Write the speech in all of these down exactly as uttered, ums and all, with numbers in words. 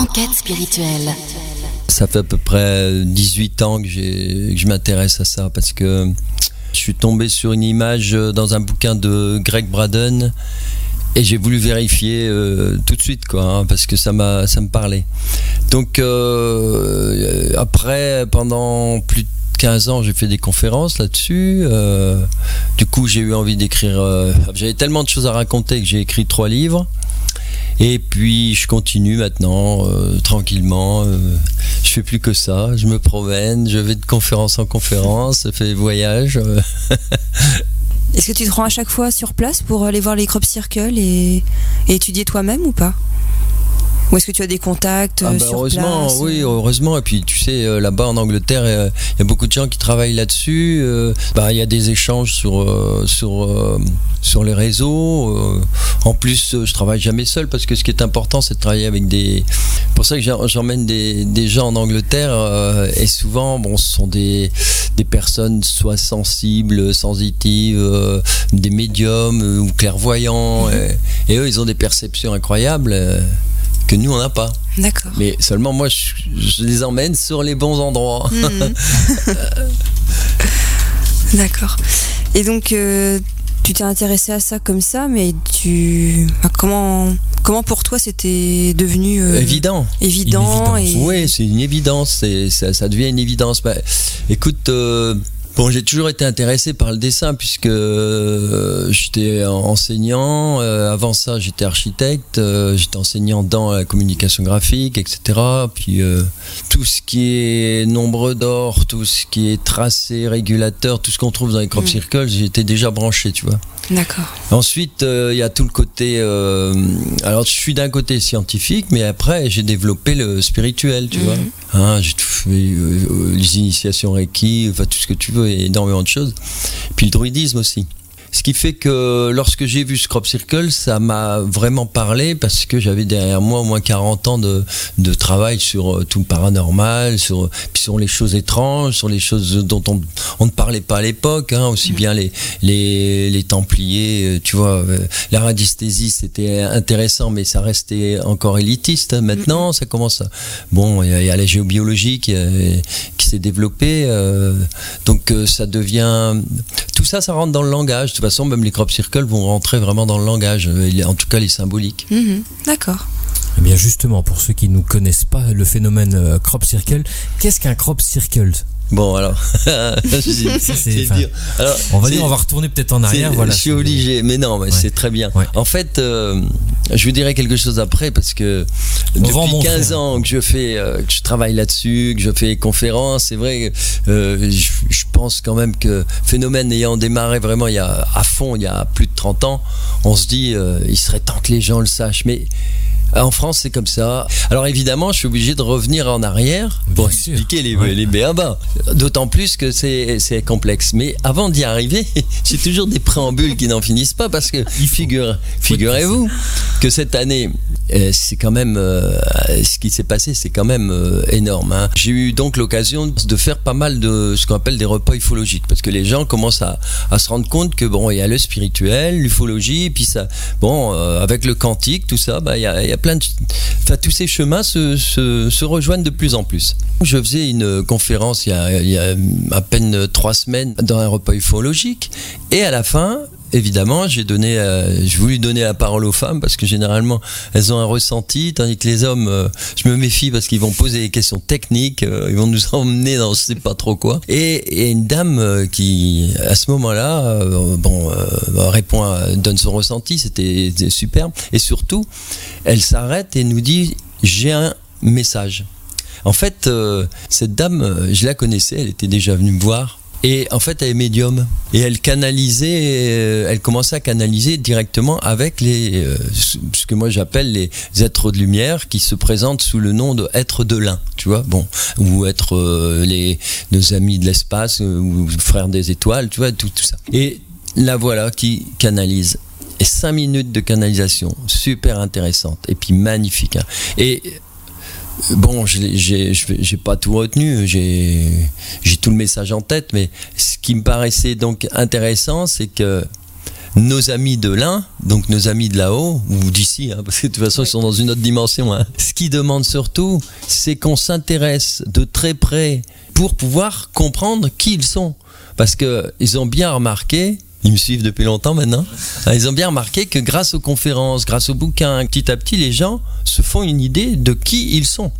Enquête spirituelle. Ça fait à peu près dix-huit ans que, j'ai, que je m'intéresse à ça parce que je suis tombé sur une image dans un bouquin de Greg Braden et j'ai voulu vérifier euh, tout de suite quoi, hein, parce que ça m'a, ça me parlait. Donc euh, après, pendant plus de quinze ans, j'ai fait des conférences là-dessus. Euh, du coup, j'ai eu envie d'écrire. Euh, j'avais tellement de choses à raconter que j'ai écrit trois livres. Et puis je continue maintenant euh, tranquillement. Euh, je fais plus que ça. Je me promène, je vais de conférence en conférence, je fais des voyages. Euh. Est-ce que tu te rends à chaque fois sur place pour aller voir les crop circles et, et étudier toi-même ou pas ? Ou est-ce que tu as des contacts ah bah sur heureusement, place ? Oui, heureusement. Et puis tu sais, là-bas en Angleterre, il euh, y a beaucoup de gens qui travaillent là-dessus. Euh, bah, il y a des échanges sur euh, sur euh, sur les réseaux. Euh, en plus, je travaille jamais seul parce que ce qui est important, c'est de travailler avec des. C'est pour ça que j'emmène des des gens en Angleterre euh, et souvent, bon, ce sont des des personnes soit sensibles, sensitives, euh, des médiums euh, ou clairvoyants. Mm-hmm. Et, et eux, ils ont des perceptions incroyables. Euh, que nous on n'a pas. D'accord. Mais seulement moi je, je les emmène sur les bons endroits. Mmh. D'accord. Et donc euh, tu t'es intéressé à ça comme ça, mais tu comment comment pour toi c'était devenu euh, évident. Évident. Et... Oui, c'est une évidence. C'est, ça, ça devient une évidence. Bah, écoute. Euh, Bon, j'ai toujours été intéressé par le dessin puisque euh, j'étais enseignant. Euh, avant ça, j'étais architecte. Euh, j'étais enseignant dans la communication graphique, et cetera. Puis euh, tout ce qui est nombre d'or, tout ce qui est tracé, régulateur, tout ce qu'on trouve dans les crop mmh. circles, j'étais déjà branché, tu vois. D'accord. Ensuite, il euh, y a tout le côté. Euh, alors, je suis d'un côté scientifique, mais après, j'ai développé le spirituel, tu mmh. vois. Hein, j'ai tout fait, euh, les initiations Reiki, enfin tout ce que tu veux, énormément de choses. Puis le druidisme aussi. Ce qui fait que lorsque j'ai vu ce crop circle, ça m'a vraiment parlé parce que j'avais derrière moi au moins quarante ans de, de travail sur tout le paranormal, sur, puis sur les choses étranges, sur les choses dont on, on ne parlait pas à l'époque, hein, aussi bien les, les, les Templiers, tu vois, la radiesthésie c'était intéressant mais ça restait encore élitiste. Maintenant ça commence à... Bon, il y, y a la géobiologie qui, qui s'est développée, euh, donc ça devient... Tout ça, ça rentre dans le langage. De toute façon, même les crop circles vont rentrer vraiment dans le langage, en tout cas les symboliques. Mmh, d'accord. Eh bien justement, pour ceux qui ne connaissent pas le phénomène euh, crop circle, qu'est-ce qu'un crop circle ? Bon alors, c'est, c'est, c'est dur. Alors, on va dire, on va retourner peut-être en arrière. Voilà, je suis obligé, mais non, mais ouais. c'est très bien. Ouais. En fait, euh, je vous dirai quelque chose après parce que on depuis quinze ans que je fais, euh, que je travaille là-dessus, que je fais conférences, c'est vrai. Euh, je, je pense quand même que phénomène ayant démarré vraiment il y a à fond, il y a plus de trente ans, on se dit, euh, il serait temps que les gens le sachent, mais. En France, c'est comme ça. Alors évidemment, je suis obligé de revenir en arrière pour Bien expliquer les, ouais. les béabas. D'autant plus que c'est, c'est complexe. Mais avant d'y arriver, j'ai toujours des préambules qui n'en finissent pas parce que figure, figurez-vous que cette année, euh, c'est quand même euh, ce qui s'est passé, c'est quand même euh, énorme. Hein. J'ai eu donc l'occasion de faire pas mal de ce qu'on appelle des repas ufologiques parce que les gens commencent à, à se rendre compte que bon, il y a le spirituel, l'ufologie, et puis ça, bon, euh, avec le quantique, tout ça, bah il y a, y a plein de, enfin tous ces chemins se, se, se rejoignent de plus en plus. Je faisais une conférence il y a, il y a à peine trois semaines dans un repas ufologique et à la fin, évidemment, j'ai donné, euh, j'ai voulu donner la parole aux femmes parce que généralement elles ont un ressenti, tandis que les hommes, euh, je me méfie parce qu'ils vont poser des questions techniques, euh, ils vont nous emmener dans je sais pas trop quoi. Et, et une dame euh, qui, à ce moment-là, euh, bon, euh, répond, à, donne son ressenti, c'était, c'était superbe. Et surtout, elle s'arrête et nous dit j'ai un message. En fait, euh, cette dame, je la connaissais, elle était déjà venue me voir. Et en fait, elle est médium. Et elle canalisait, elle commençait à canaliser directement avec les, euh, ce que moi j'appelle les êtres de lumière qui se présentent sous le nom de êtres de l'un, tu vois, bon, ou être euh, les, nos amis de l'espace, ou frères des étoiles, tu vois, tout, tout ça. Et la voilà qui canalise. Et cinq minutes de canalisation, super intéressante, et puis magnifique. Hein. Et bon, j'ai, j'ai, j'ai pas tout retenu, j'ai, j'ai tout le message en tête, mais ce qui me paraissait donc intéressant, c'est que nos amis de l'Ain, donc nos amis de là-haut, ou d'ici, hein, parce que de toute façon, ils sont dans une autre dimension. Hein. Ce qu'ils demandent surtout, c'est qu'on s'intéresse de très près pour pouvoir comprendre qui ils sont. Parce qu'ils ont bien remarqué, ils me suivent depuis longtemps maintenant, ils ont bien remarqué que grâce aux conférences, grâce aux bouquins, petit à petit, les gens se font une idée de qui ils sont.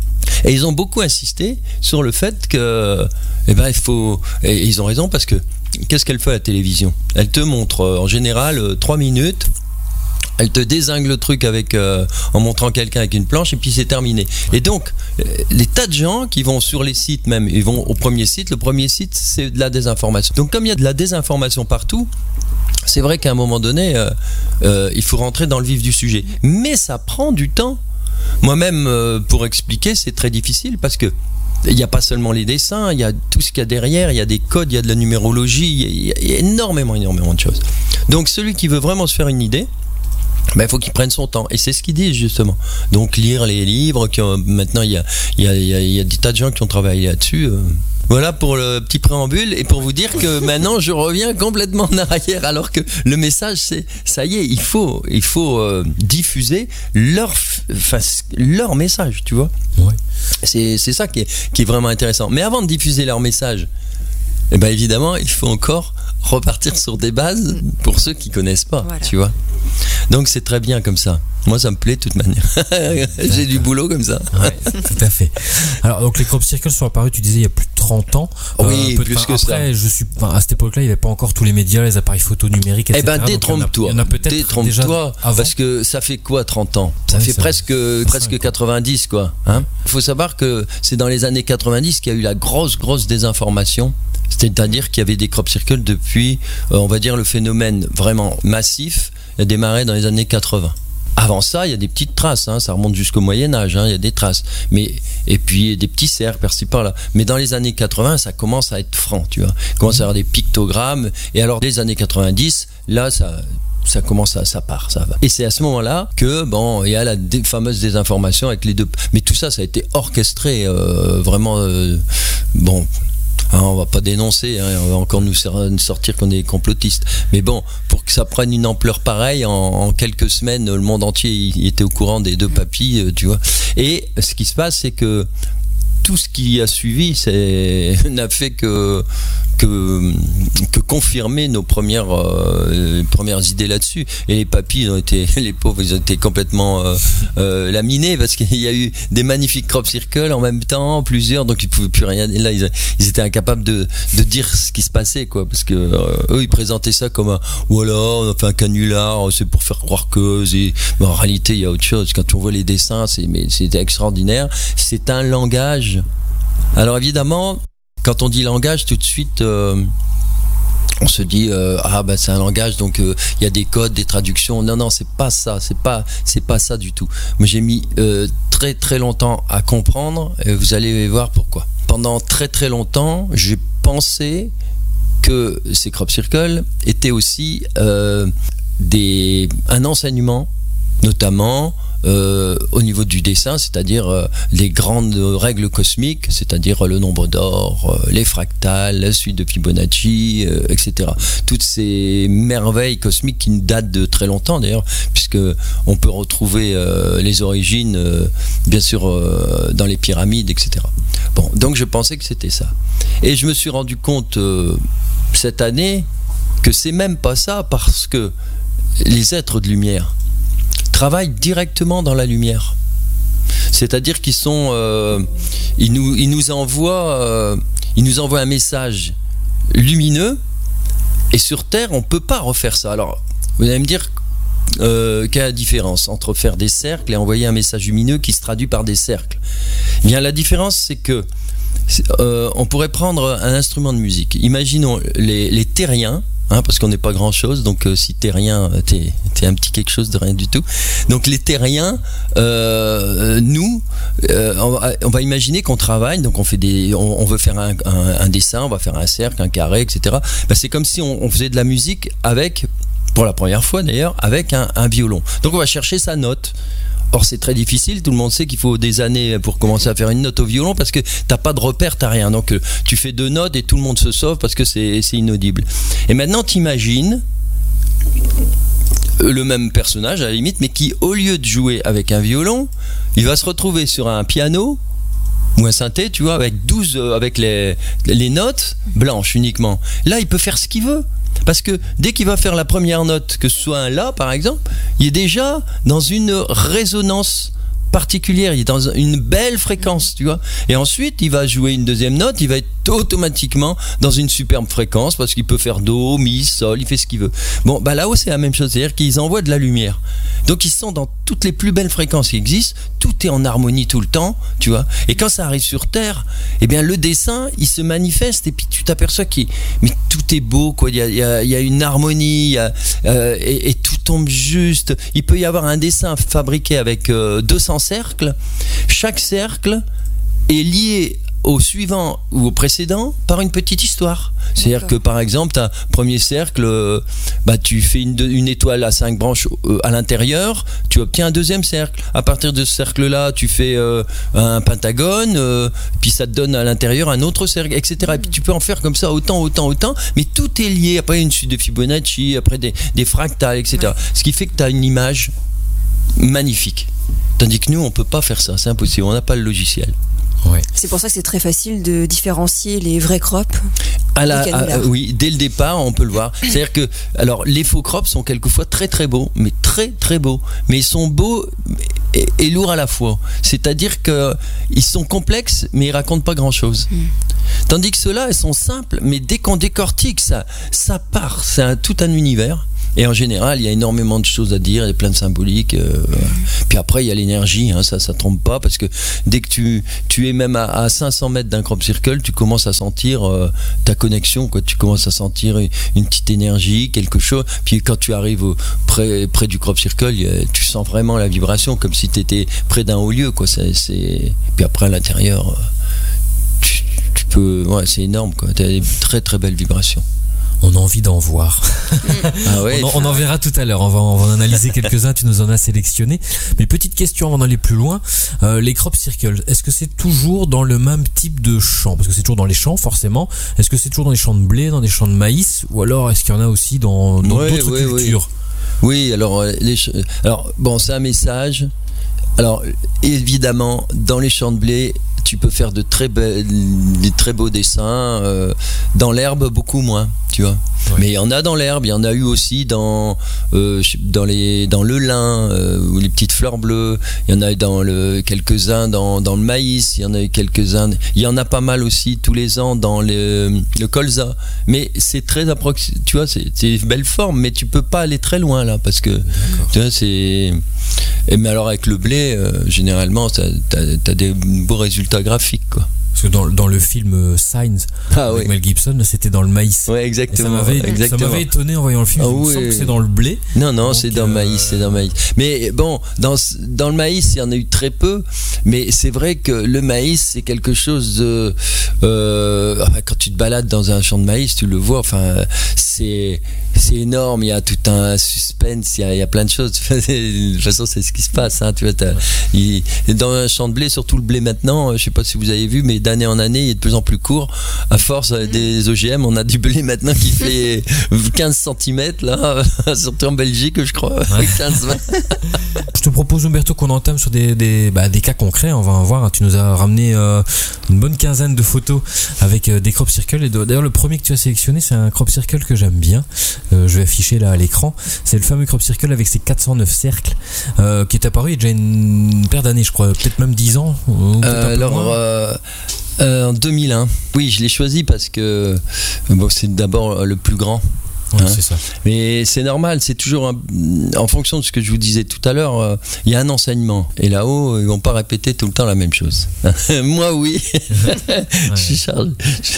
Et ils ont beaucoup insisté sur le fait que, eh ben, il faut, et ils ont raison parce que, qu'est-ce qu'elle fait à la télévision ? Elle te montre en général trois minutes. Elle te dézingue le truc avec, euh, en montrant quelqu'un avec une planche et puis c'est terminé. Et donc, les tas de gens qui vont sur les sites même, ils vont au premier site. Le premier site, c'est de la désinformation. Donc, comme il y a de la désinformation partout, c'est vrai qu'à un moment donné, euh, euh, il faut rentrer dans le vif du sujet. Mais ça prend du temps. Moi-même, euh, pour expliquer, c'est très difficile parce que il n'y a pas seulement les dessins, il y a tout ce qu'il y a derrière, il y a des codes, il y a de la numérologie, il y a, il y a énormément, énormément de choses. Donc, celui qui veut vraiment se faire une idée, ben, il faut qu'il prenne son temps. Et c'est ce qu'ils disent justement. Donc lire les livres, qui ont, maintenant il y a, il y, a, il y, a, il y a des tas de gens qui ont travaillé là-dessus. Euh. Voilà pour le petit préambule et pour vous dire que maintenant je reviens complètement en arrière alors que le message c'est, ça y est, il faut, il faut euh, diffuser leur, enfin, leur message, tu vois. Ouais. C'est, c'est ça qui est, qui est vraiment intéressant. Mais avant de diffuser leur message, eh ben évidemment il faut encore repartir sur des bases pour ceux qui connaissent pas, voilà. Tu vois. Donc c'est très bien comme ça. Moi ça me plaît de toute manière. J'ai du boulot comme ça. Ouais, tout à fait. Alors donc les crop circles sont apparus, tu disais il y a plus de trente ans. Oui, euh, plus que après, ça. Après, je suis, enfin, à cette époque-là, il n'y avait pas encore tous les médias, les appareils photo numériques, et cetera. Eh ben détrompe-toi. Il y en a, il y en a peut-être détrompe-toi, parce que ça fait quoi trente ans ? Ça ouais, fait ça presque ça presque quatre-vingt-dix quoi. Hein ? Il faut savoir que c'est dans les années quatre-vingt-dix qu'il y a eu la grosse grosse désinformation. C'est-à-dire qu'il y avait des crop circles depuis, euh, on va dire, le phénomène vraiment massif a démarré dans les années quatre-vingts. Avant ça, il y a des petites traces, hein, ça remonte jusqu'au Moyen-Âge, hein, il y a des traces. Mais, et puis des petits cercles par-ci par-là. Mais dans les années quatre-vingts, ça commence à être franc, tu vois. Il commence à y avoir des pictogrammes. Et alors, dès les années quatre-vingt-dix, là, ça. ça commence à, ça part, ça va. Et c'est à ce moment-là que, bon, il y a la dé- fameuse désinformation avec les deux. Mais tout ça, ça a été orchestré, euh, vraiment, euh, bon. Hein, on va pas dénoncer, hein, on va encore nous sortir qu'on est complotistes. Mais bon, pour que ça prenne une ampleur pareille, en, en quelques semaines, le monde entier il était au courant des deux papilles, tu vois. Et ce qui se passe, c'est que tout ce qui a suivi, c'est n'a fait que que, que confirmer nos premières euh, premières idées là-dessus. Et les papis, ils ont été, les pauvres, ils ont été complètement euh, euh, laminés parce qu'il y a eu des magnifiques crop circles en même temps, plusieurs, donc ils pouvaient plus rien. Et là, ils, ils étaient incapables de de dire ce qui se passait, quoi, parce que euh, eux, ils présentaient ça comme un, voilà, on a fait un canular, c'est pour faire croire que. C'est... Mais en réalité, il y a autre chose. Quand on voit les dessins, c'est mais c'est extraordinaire. C'est un langage. Alors évidemment, quand on dit langage, tout de suite, euh, on se dit euh, ah bah c'est un langage, donc il euh, y a des codes, des traductions. Non non, c'est pas ça, c'est pas c'est pas ça du tout. Moi j'ai mis euh, très très longtemps à comprendre, et vous allez voir pourquoi. Pendant très très longtemps, j'ai pensé que ces crop circles étaient aussi euh, des un enseignement, notamment. Euh, au niveau du dessin, c'est-à-dire euh, les grandes règles cosmiques, c'est-à-dire euh, le nombre d'or, euh, les fractales, la suite de Fibonacci, euh, et cetera. Toutes ces merveilles cosmiques qui datent de très longtemps d'ailleurs, puisque on peut retrouver euh, les origines, euh, bien sûr, euh, dans les pyramides, et cetera. Bon, donc je pensais que c'était ça. Et je me suis rendu compte euh, cette année que c'est même pas ça, parce que les êtres de lumière travaillent directement dans la lumière. C'est-à-dire qu'ils sont, euh, ils nous, ils nous envoient, euh, ils nous envoient un message lumineux. Et sur Terre, on peut pas refaire ça. Alors, vous allez me dire, euh, quelle est la différence entre faire des cercles et envoyer un message lumineux qui se traduit par des cercles ? Eh bien, la différence, c'est que euh, on pourrait prendre un instrument de musique. Imaginons les, les terriens. Hein, parce qu'on n'est pas grand chose, donc euh, si t'es rien, t'es, t'es un petit quelque chose de rien du tout. Donc les terriens, euh, nous, euh, on, va, on va imaginer qu'on travaille, donc on fait des, on, on veut faire un, un, un dessin, on va faire un cercle, un carré, et cetera. Ben, c'est comme si on, on faisait de la musique avec, pour la première fois d'ailleurs, avec un, un violon. Donc on va chercher sa note. Or c'est très difficile, tout le monde sait qu'il faut des années pour commencer à faire une note au violon parce que t'as pas de repère, t'as rien. Donc tu fais deux notes et tout le monde se sauve parce que c'est, c'est inaudible. Et maintenant t'imagines le même personnage à la limite, mais qui, au lieu de jouer avec un violon, il va se retrouver sur un piano ou un synthé, tu vois, avec douze, euh, avec les, les notes blanches uniquement. Là, il peut faire ce qu'il veut. Parce que dès qu'il va faire la première note, que ce soit un La par exemple, il est déjà dans une résonance particulière, il est dans une belle fréquence, tu vois. Et ensuite, il va jouer une deuxième note, il va être automatiquement dans une superbe fréquence parce qu'il peut faire Do, Mi, Sol, il fait ce qu'il veut. Bon, bah là-haut, c'est la même chose, c'est-à-dire qu'ils envoient de la lumière. Donc, ils sont dans toutes les plus belles fréquences qui existent, tout est en harmonie tout le temps, tu vois. Et quand ça arrive sur Terre, eh bien, le dessin, il se manifeste et puis tu t'aperçois qu'il mais tout est beau, quoi. Il y a, il y a, il y a une harmonie, il y a, euh, et, et tout tombe juste. Il peut y avoir un dessin fabriqué avec euh, deux cents cercles. Chaque cercle est lié au suivant ou au précédent par une petite histoire. C'est-à-dire que par exemple, tu as premier cercle, euh, bah, tu fais une, une étoile à cinq branches euh, à l'intérieur, tu obtiens un deuxième cercle. À partir de ce cercle-là, tu fais euh, un pentagone, euh, puis ça te donne à l'intérieur un autre cercle, et cetera. Et puis tu peux en faire comme ça autant, autant, autant, mais tout est lié. Après une suite de Fibonacci, après des, des fractales, et cetera. Ouais. Ce qui fait que tu as une image magnifique. Tandis que nous, on ne peut pas faire ça, c'est impossible, on n'a pas le logiciel. Ouais. C'est pour ça que c'est très facile de différencier les vrais crops. À la, à, oui, dès le départ, on peut le voir. C'est-à-dire que, alors, les faux crops sont quelquefois très très beaux, mais très très beaux. Mais ils sont beaux et, et lourds à la fois. C'est-à-dire que ils sont complexes, mais ils racontent pas grand-chose. Mm. Tandis que ceux-là, ils sont simples, mais dès qu'on décortique, ça, ça part. C'est un, tout un univers. Et en général, il y a énormément de choses à dire, il y a plein de symboliques. Euh, puis après, il y a l'énergie, hein, ça ne trompe pas, parce que dès que tu, tu es même à, à cinq cents mètres d'un crop circle, tu commences à sentir euh, ta connexion, quoi. Tu commences à sentir une, une petite énergie, quelque chose. Puis quand tu arrives au, près, près du crop circle, a, tu sens vraiment la vibration, comme si tu étais près d'un haut lieu, quoi. C'est, c'est... Puis après, à l'intérieur, tu, tu peux... Ouais, c'est énorme, quoi. Tu as des très très belles vibrations. On a envie d'en voir. Ah ouais. on, on en verra tout à l'heure. On va, on va en analyser quelques-uns. Tu nous en as sélectionné. Mais petite question avant d'aller plus loin. Euh, les crop circles, est-ce que c'est toujours dans le même type de champ? Parce que c'est toujours dans les champs, forcément. Est-ce que c'est toujours dans les champs de blé, dans des champs de maïs? Ou alors est-ce qu'il y en a aussi dans, dans ouais, d'autres ouais, cultures? Oui, oui alors, les, alors, bon, c'est un message. Alors, évidemment, dans les champs de blé, tu peux faire de très, be- de très beaux dessins. Euh, dans l'herbe, beaucoup moins, tu vois. Ouais. Mais il y en a dans l'herbe, il y en a eu aussi dans, euh, dans, les, dans le lin, euh, ou les petites fleurs bleues. Il y en a eu dans le, quelques-uns dans, dans le maïs, il y en a eu quelques-uns. Il y en a pas mal aussi tous les ans dans le, le colza. Mais c'est très approximatif, tu vois, c'est, c'est une belle forme, mais tu peux pas aller très loin là, parce que tu vois, c'est. Et mais alors avec le blé, euh, généralement, t'as, t'as, t'as des beaux résultats graphiques, quoi. Parce que dans, dans le film Signs, ah, avec oui. Mel Gibson, c'était dans le maïs. Ouais, exactement. Et ça m'avait, exactement. ça m'avait étonné en voyant le film. Ah, je me oui. sens que c'est dans le blé. Non, non, donc, c'est dans le euh... maïs, c'est dans le maïs. Mais bon, dans, dans le maïs, il y en a eu très peu. Mais c'est vrai que le maïs, c'est quelque chose de. Euh, quand tu te balades dans un champ de maïs, tu le vois. Enfin, c'est. C'est énorme, il y a tout un suspense, il y a, il y a plein de choses. De toute façon, c'est ce qui se passe. Hein, tu vois, il, dans un champ de blé, surtout le blé maintenant, je ne sais pas si vous avez vu, mais d'année en année, il est de plus en plus court. À force des O G M, on a du blé maintenant qui fait quinze centimètres, là, surtout en Belgique, je crois. Ouais. quinze vingt Je te propose, Umberto, qu'on entame sur des, des, bah, des cas concrets. On va en voir. Tu nous as ramené euh, une bonne quinzaine de photos avec euh, des crop circles. Et de, d'ailleurs, le premier que tu as sélectionné, c'est un crop circle que j'aime bien. Euh, je vais afficher là à l'écran. C'est le fameux crop circle avec ses quatre cent neuf cercles euh, qui est apparu il y a déjà une paire d'années, je crois, peut-être même dix ans. Euh, alors, euh, euh, en deux mille un. Oui, je l'ai choisi parce que bon, c'est d'abord le plus grand. Ouais, hein. C'est ça. Mais c'est normal, c'est toujours un, en fonction de ce que je vous disais tout à l'heure, euh, il y a un enseignement. Et là-haut, ils vont pas répéter tout le temps la même chose. Moi, oui. Ouais. Je suis chargé.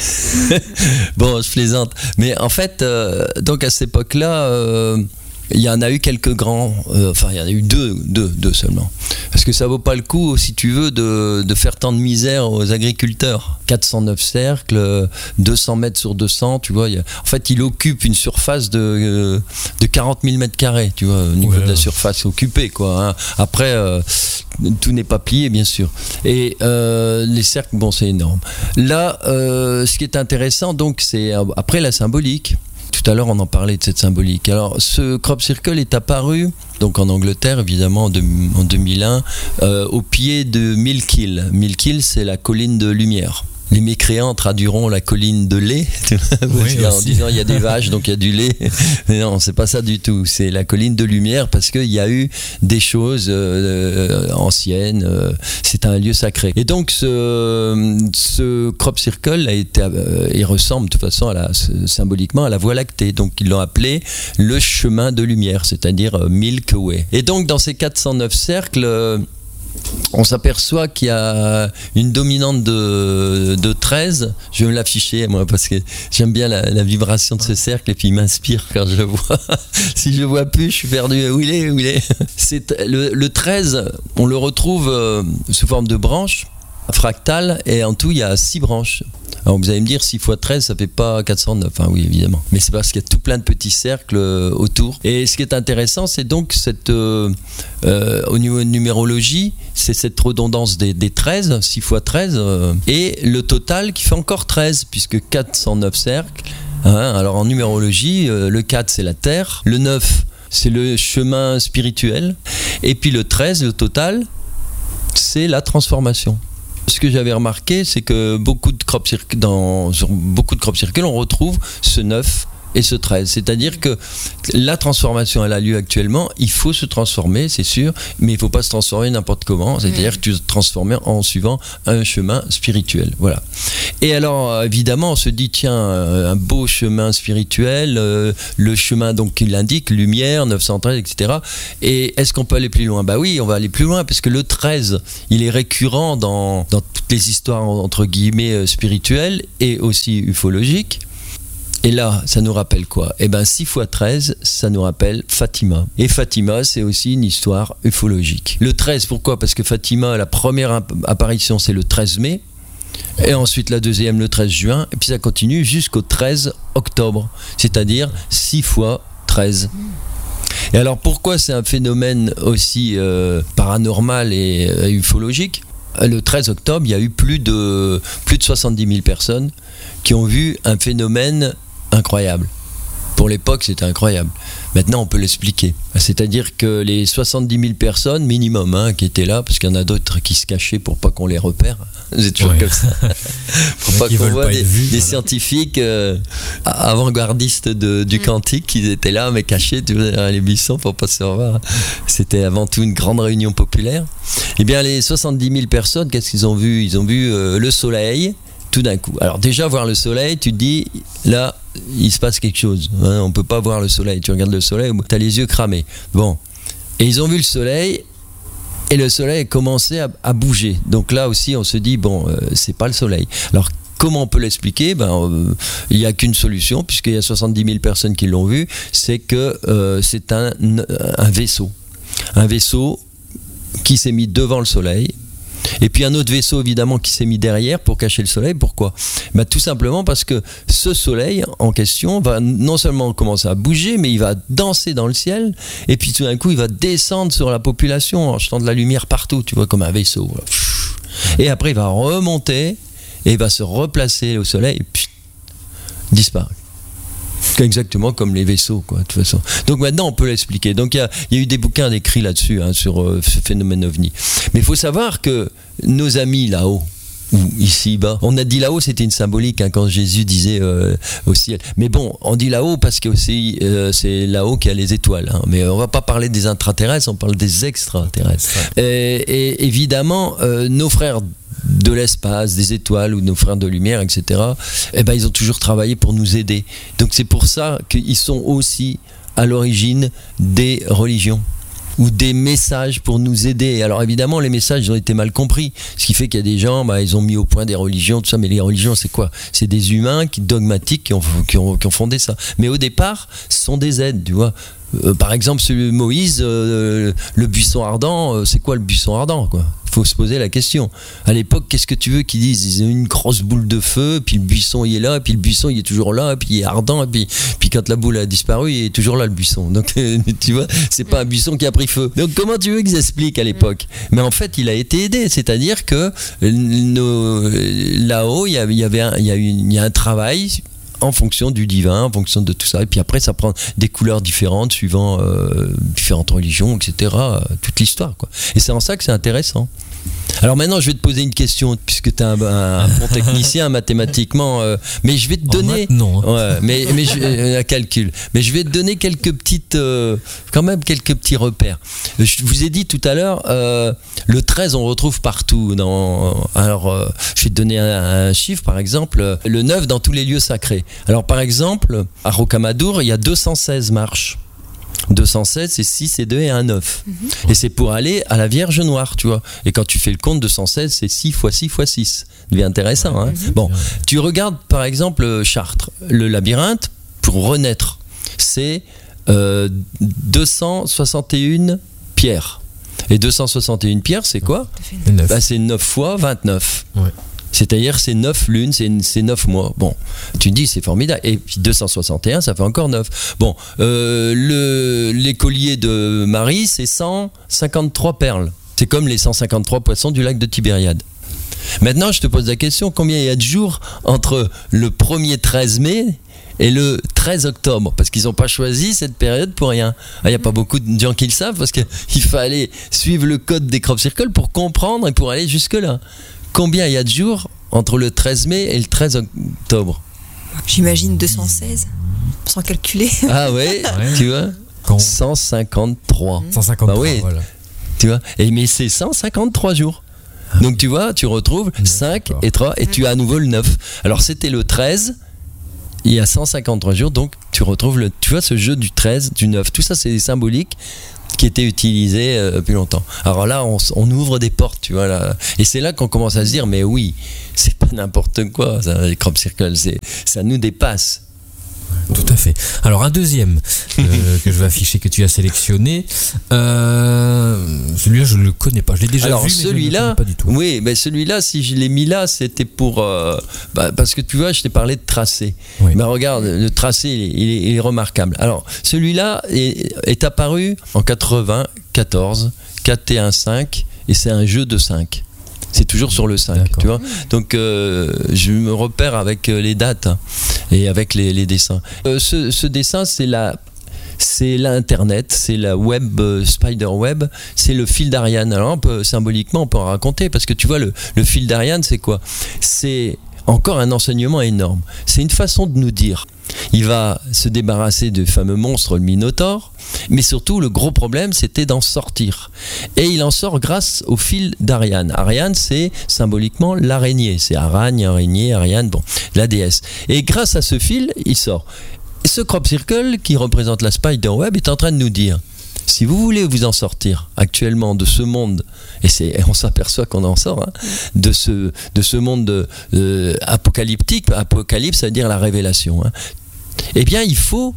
Bon, je plaisante. Mais en fait, euh, donc à cette époque-là, euh, il y en a eu quelques grands, euh, enfin il y en a eu deux, deux, deux seulement. Parce que ça vaut pas le coup, si tu veux, de, de faire tant de misère aux agriculteurs. quatre cent neuf cercles, deux cents mètres sur deux cents, tu vois. Y a, en fait, il occupe une surface de, de quarante mille mètres carrés, tu vois, au niveau ouais. de la surface occupée, quoi. Hein. Après, euh, tout n'est pas plié, bien sûr. Et euh, les cercles, bon, c'est énorme. Là, euh, ce qui est intéressant, donc, c'est après la symbolique. tout à l'heure, on en parlait de cette symbolique. Alors, ce crop circle est apparu donc en Angleterre, évidemment, en, de, en deux mille un, euh, au pied de Mill Hill. Mill Hill, c'est la colline de lumière. Les mécréants traduiront la colline de lait, oui, en disant il y a des vaches, donc il y a du lait. Mais non, c'est pas ça du tout. C'est la colline de lumière parce qu'il y a eu des choses euh, anciennes. Euh, c'est un lieu sacré. Et donc ce, ce crop circle a été, euh, il ressemble de toute façon à la, symboliquement à la Voie lactée. Donc ils l'ont appelé le chemin de lumière, c'est-à-dire euh, Milky Way. Et donc dans ces quatre cent neuf cercles, euh, on s'aperçoit qu'il y a une dominante de, de treize. Je vais me l'afficher, moi, parce que j'aime bien la, la vibration de ce cercle et puis il m'inspire quand je le vois. Si je le vois plus, je suis perdu. Où il est, où il est C'est, le, le treize, on le retrouve euh, sous forme de branches fractales et en tout, il y a six branches. Alors vous allez me dire, six fois treize, ça fait pas quatre cent neuf. Hein, oui, évidemment. Mais c'est parce qu'il y a tout plein de petits cercles euh, autour. Et ce qui est intéressant, c'est donc cette, euh, euh, au niveau de numérologie, c'est cette redondance des, des treize, six fois treize, euh, et le total qui fait encore treize, puisque quatre cent neuf cercles. Hein, alors en numérologie, euh, le quatre, c'est la Terre. Le neuf, c'est le chemin spirituel. Et puis le treize, le total, c'est la transformation. Ce que j'avais remarqué, c'est que beaucoup de crop circles, dans sur beaucoup de crop circles, on retrouve ce neuf et ce treize. C'est-à-dire que la transformation, elle a lieu actuellement. Il faut se transformer, c'est sûr, mais il ne faut pas se transformer n'importe comment. C'est-à-dire que tu te transformes en suivant un chemin spirituel. Voilà. Et alors, évidemment, on se dit, tiens, un beau chemin spirituel, euh, le chemin donc qu'il indique, lumière, neuf cent treize, et cetera. Et est-ce qu'on peut aller plus loin ? Bah oui, on va aller plus loin, parce que le treize, il est récurrent dans, dans toutes les histoires, entre guillemets, spirituelles et aussi ufologiques. Et là, ça nous rappelle quoi ? Eh bien, six fois treize, ça nous rappelle Fatima. Et Fatima, c'est aussi une histoire ufologique. Le treize, pourquoi ? Parce que Fatima, la première apparition, c'est le treize mai. Et ensuite, la deuxième, le treize juin. Et puis, ça continue jusqu'au treize octobre. C'est-à-dire six fois treize. Et alors, pourquoi c'est un phénomène aussi euh, paranormal et euh, ufologique ? Le treize octobre, il y a eu plus de, plus de soixante-dix mille personnes qui ont vu un phénomène incroyable. Pour l'époque, c'était incroyable. Maintenant, on peut l'expliquer. C'est-à-dire que les soixante-dix mille personnes, minimum, hein, qui étaient là, parce qu'il y en a d'autres qui se cachaient pour pas qu'on les repère. C'est toujours ouais. comme ça. Pour pas qu'on voit des, vus, des voilà. scientifiques euh, avant-gardistes de, du quantique qui étaient là, mais cachés tu vois, derrière les buissons pour pas se revoir. C'était avant tout une grande réunion populaire. Eh bien, les soixante-dix mille personnes, qu'est-ce qu'ils ont vu ? Ils ont vu euh, le soleil, tout d'un coup. Alors déjà, voir le soleil, tu te dis, là, il se passe quelque chose. Hein, on ne peut pas voir le soleil. Tu regardes le soleil, tu as les yeux cramés. Bon. Et ils ont vu le soleil, et le soleil a commencé à, à bouger. Donc là aussi, on se dit, bon, euh, c'est pas le soleil. Alors, comment on peut l'expliquer ? Ben, euh, il n'y a qu'une solution, puisqu'il y a soixante-dix mille personnes qui l'ont vu, c'est que euh, c'est un, un vaisseau. Un vaisseau qui s'est mis devant le soleil. Et puis un autre vaisseau évidemment qui s'est mis derrière pour cacher le soleil. Pourquoi ? Ben, tout simplement parce que ce soleil en question va non seulement commencer à bouger, mais il va danser dans le ciel, et puis tout d'un coup il va descendre sur la population en jetant de la lumière partout, tu vois, comme un vaisseau. Et après il va remonter et il va se replacer au soleil et puis disparaît. Exactement comme les vaisseaux, quoi, de toute façon. Donc maintenant, on peut l'expliquer. Donc il y, y a eu des bouquins écrits là-dessus, hein, sur euh, ce phénomène ovni. Mais il faut savoir que nos amis là-haut, ou ici-bas, on a dit là-haut, c'était une symbolique, hein, quand Jésus disait euh, au ciel. Mais bon, on dit là-haut parce que aussi, euh, c'est là-haut qu'il y a les étoiles. Hein. Mais on va pas parler des intraterrestres, on parle des extraterrestres. Et, et évidemment, euh, nos frères de l'espace, des étoiles ou nos frères de lumière, et cetera, eh ben, ils ont toujours travaillé pour nous aider. Donc c'est pour ça qu'ils sont aussi à l'origine des religions ou des messages pour nous aider. Alors évidemment, les messages ils ont été mal compris, ce qui fait qu'il y a des gens, bah, ils ont mis au point des religions, tout ça, mais les religions, c'est quoi ? C'est des humains qui, dogmatiques qui ont, qui, ont, qui ont fondé ça. Mais au départ, ce sont des aides, tu vois. Euh, par exemple, celui de Moïse, euh, le buisson ardent, euh, c'est quoi le buisson ardent, quoi ? Il faut se poser la question. À l'époque, qu'est-ce que tu veux qu'ils disent ? Ils ont une grosse boule de feu, puis le buisson il est là, puis le buisson il est toujours là, puis il est ardent, et puis, puis quand la boule a disparu, il est toujours là le buisson. Donc tu vois, c'est pas un buisson qui a pris feu. Donc comment tu veux qu'ils expliquent à l'époque ? Mais en fait, il a été aidé, c'est-à-dire que nos, là-haut, il y avait un, il y a une, il y a un travail en fonction du divin, en fonction de tout ça. Et puis après, ça prend des couleurs différentes suivant euh, différentes religions, et cetera. Euh, toute l'histoire, quoi. Et c'est en ça que c'est intéressant. Alors maintenant, je vais te poser une question, puisque tu es un, un bon technicien mathématiquement, euh, mais je vais te donner... En maths, non. Hein. Ouais, mais, mais je, euh, un calcul. Mais je vais te donner quelques petites... Euh, quand même quelques petits repères. Je vous ai dit tout à l'heure, euh, le treize, on retrouve partout. Dans, alors, euh, je vais te donner un, un chiffre, par exemple. Le neuf dans tous les lieux sacrés. Alors, par exemple, à Rocamadour, il y a deux cent seize marches. deux cent seize, c'est six et deux et un neuf. Mm-hmm. Et c'est pour aller à la Vierge Noire, tu vois. Et quand tu fais le compte, deux cent seize, c'est six fois six fois six. Ça devient intéressant, hein. Mm-hmm. Bon, tu regardes par exemple Chartres. Le labyrinthe, pour renaître, c'est euh, deux cent soixante et un pierres. Et deux cent soixante et un pierres, c'est quoi ? Bah, c'est neuf fois vingt-neuf. Ouais. C'est-à-dire c'est neuf lunes, c'est, c'est neuf mois. Bon, tu te dis c'est formidable. Et puis deux cent soixante et un, ça fait encore neuf. Bon, euh, le, les colliers de Marie, c'est cent cinquante-trois perles. C'est comme les cent cinquante-trois poissons du lac de Tibériade. Maintenant, je te pose la question, combien il y a de jours entre le premier treize mai et le treize octobre ? Parce qu'ils n'ont pas choisi cette période pour rien. Il n'y a pas beaucoup de gens qui le savent, parce qu'il fallait suivre le code des crop circles pour comprendre et pour aller jusque-là. Combien il y a de jours entre le treize mai et le treize octobre ? J'imagine deux cent seize, sans calculer. Ah ouais, ouais. Tu vois, Quand... cent cinquante-trois. cent cinquante-trois, bah oui. Voilà. Tu vois, et mais c'est cent cinquante-trois jours. Ah. Donc tu vois, tu retrouves neuf, cinq d'accord. et trois, et tu as à nouveau le neuf. Alors c'était le treize, il y a cent cinquante-trois jours, donc tu retrouves le, tu vois, ce jeu du treize, du neuf. Tout ça, c'est des symboliques qui étaient utilisés euh, depuis longtemps. Alors là, on, on ouvre des portes, tu vois, là. Et c'est là qu'on commence à se dire, mais oui, c'est pas n'importe quoi, ça, les crop circles, c'est, ça nous dépasse. Tout à fait. Alors un deuxième euh, que je vais afficher, que tu as sélectionné, euh, celui-là je ne le connais pas, je l'ai déjà Alors, vu celui-là, mais je ne le connais pas du tout. Oui, mais celui-là, si je l'ai mis là, c'était pour euh, bah, parce que tu vois, je t'ai parlé de tracé. Oui. Mais regarde, le tracé, il est, il est, il est remarquable. Alors celui-là est, est apparu en quatre-vingt-quatorze, quatre T un cinq, et c'est un jeu de cinq. C'est toujours sur le cinq, d'accord. Tu vois. Donc euh, je me repère avec euh, les dates hein, et avec les, les dessins. Euh, ce, ce dessin, c'est la, c'est l'internet, c'est la web, euh, spider web, c'est le fil d'Ariane. Alors on peut, symboliquement, on peut en raconter parce que tu vois le, le fil d'Ariane, c'est quoi ? C'est encore un enseignement énorme. C'est une façon de nous dire. Il va se débarrasser du fameux monstre, le Minotaure, mais surtout le gros problème c'était d'en sortir. Et il en sort grâce au fil d'Ariane. Ariane, c'est symboliquement l'araignée, c'est Aragne, araignée, Ariane, bon, la déesse. Et grâce à ce fil, il sort. Et ce crop circle qui représente la spider web est en train de nous dire, si vous voulez vous en sortir actuellement de ce monde, et, c'est, et on s'aperçoit qu'on en sort, hein, de, ce, de ce monde de, euh, apocalyptique, apocalypse, ça veut dire la révélation, hein, eh bien il faut,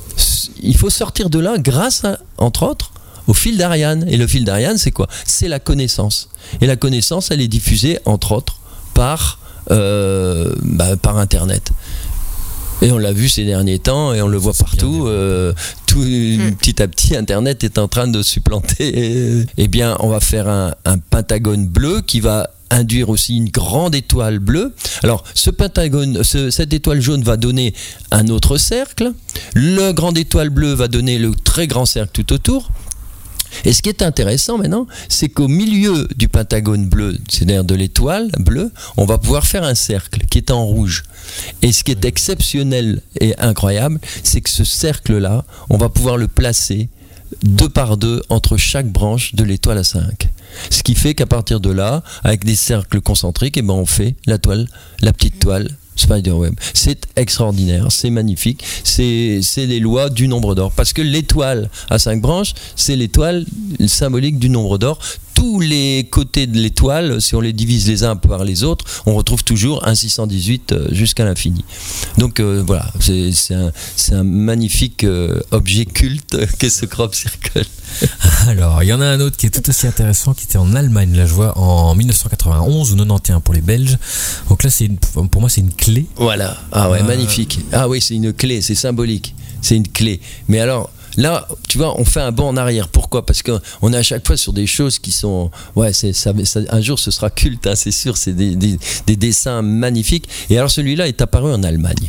il faut sortir de là grâce, à, entre autres, au fil d'Ariane. Et le fil d'Ariane, c'est quoi ? C'est la connaissance. Et la connaissance, elle est diffusée, entre autres, par, euh, bah, par Internet. Et on l'a vu ces derniers temps, et on le voit partout. Euh, tout, mmh. Petit à petit, Internet est en train de supplanter. Eh bien, on va faire un, un pentagone bleu qui va induire aussi une grande étoile bleue. Alors, ce pentagone, ce, cette étoile jaune va donner un autre cercle. Le grande étoile bleue va donner le très grand cercle tout autour. Et ce qui est intéressant maintenant, c'est qu'au milieu du pentagone bleu, c'est-à-dire de l'étoile bleue, on va pouvoir faire un cercle qui est en rouge. Et ce qui est exceptionnel et incroyable, c'est que ce cercle-là, on va pouvoir le placer deux par deux entre chaque branche de l'étoile à cinq. Ce qui fait qu'à partir de là, avec des cercles concentriques, eh ben on fait la toile, la petite toile Spiderweb. C'est extraordinaire, c'est magnifique, c'est, c'est les lois du nombre d'or. Parce que l'étoile à cinq branches, c'est l'étoile symbolique du nombre d'or. Tous les côtés de l'étoile, si on les divise les uns par les autres, on retrouve toujours un six cent dix-huit jusqu'à l'infini. Donc euh, voilà, c'est, c'est, un, c'est un magnifique euh, objet culte qu'est ce crop circle. Alors, il y en a un autre qui est tout aussi intéressant, qui était en Allemagne, là je vois, en dix-neuf cent quatre-vingt-onze ou quatre-vingt-onze pour les Belges. Donc là, c'est une, pour moi, c'est une clé. Voilà, ah ouais, euh... magnifique. Ah oui, c'est une clé, c'est symbolique, c'est une clé. Mais alors, là, tu vois, on fait un bond en arrière. Pourquoi ? Parce qu'on est à chaque fois sur des choses qui sont... Ouais, c'est, ça, ça, un jour, ce sera culte, hein, c'est sûr. C'est des, des, des dessins magnifiques. Et alors, celui-là est apparu en Allemagne.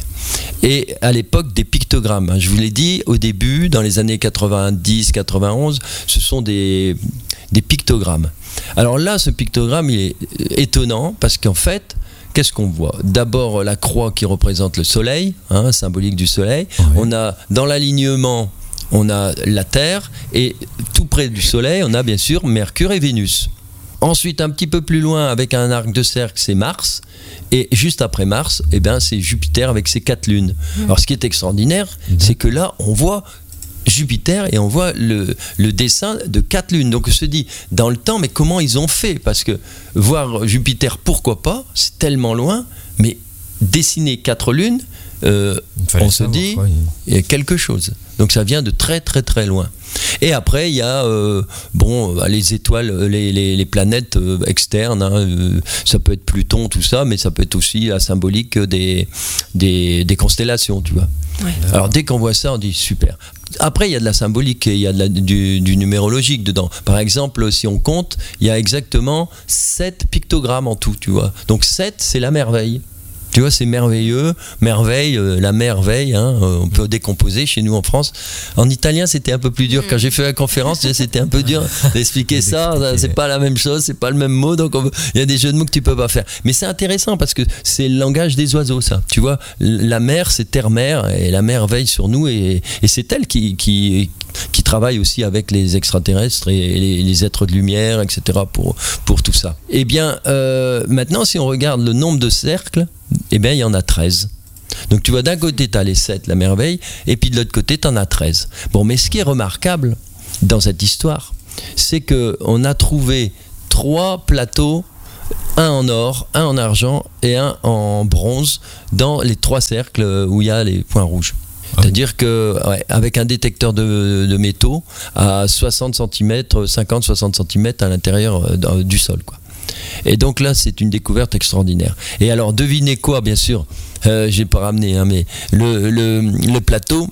Et à l'époque, des pictogrammes. Hein. Je vous l'ai dit, au début, dans les années quatre-vingt-dix quatre-vingt-onze, ce sont des, des pictogrammes. Alors là, ce pictogramme, il est étonnant parce qu'en fait... Qu'est-ce qu'on voit ? D'abord, la croix qui représente le soleil, hein, symbolique du soleil. Ouais. On a, dans l'alignement, on a la Terre, et tout près du soleil, on a bien sûr Mercure et Vénus. Ensuite, un petit peu plus loin, avec un arc de cercle, c'est Mars. Et juste après Mars, eh ben, c'est Jupiter avec ses quatre lunes. Mmh. Alors, ce qui est extraordinaire, mmh. c'est que là, on voit... Jupiter et on voit le, le dessin de quatre lunes. Donc on se dit dans le temps, mais comment ils ont fait ? Parce que voir Jupiter, pourquoi pas ? C'est tellement loin, mais dessiner quatre lunes, euh, on se dit il y a quelque chose. Donc ça vient de très très très loin. Et après il y a euh, bon les étoiles, les, les, les planètes euh, externes. Hein, euh, ça peut être Pluton, tout ça, mais ça peut être aussi la symbolique des des, des constellations, tu vois. Ouais. Alors dès qu'on voit ça, on dit super. Après, il y a de la symbolique, il y a de la, du, du numérologique dedans. Par exemple, si on compte, il y a exactement sept pictogrammes en tout, tu vois. Donc sept, c'est la merveille. Tu vois, c'est merveilleux, merveille, euh, la merveille, hein, euh, on peut décomposer chez nous en France. En italien, c'était un peu plus dur. Quand j'ai fait la conférence, c'était un peu dur d'expliquer ça. C'est pas la même chose, c'est pas le même mot, donc il y a des jeux de mots que tu peux pas faire. Mais c'est intéressant parce que c'est le langage des oiseaux, ça. Tu vois, la mer, c'est terre-mère, et la mer veille sur nous, et, et c'est elle qui, qui, qui travaille aussi avec les extraterrestres et les, les êtres de lumière, et cetera pour, pour tout ça. Eh bien, euh, maintenant, si on regarde le nombre de cercles, eh bien, il y en a treize. Donc, tu vois, d'un côté, tu as les sept, la merveille, et puis de l'autre côté, tu en as treize. Bon, mais ce qui est remarquable dans cette histoire, c'est qu'on a trouvé trois plateaux, un en or, un en argent et un en bronze, dans les trois cercles où il y a les points rouges. C'est-à-dire que ouais, avec un détecteur de, de métaux à soixante centimètres, cinquante à soixante centimètres à l'intérieur euh, du sol, quoi. Et donc là, c'est une découverte extraordinaire. Et alors, devinez quoi, bien sûr, euh, j'ai pas ramené, hein, mais le, le, le plateau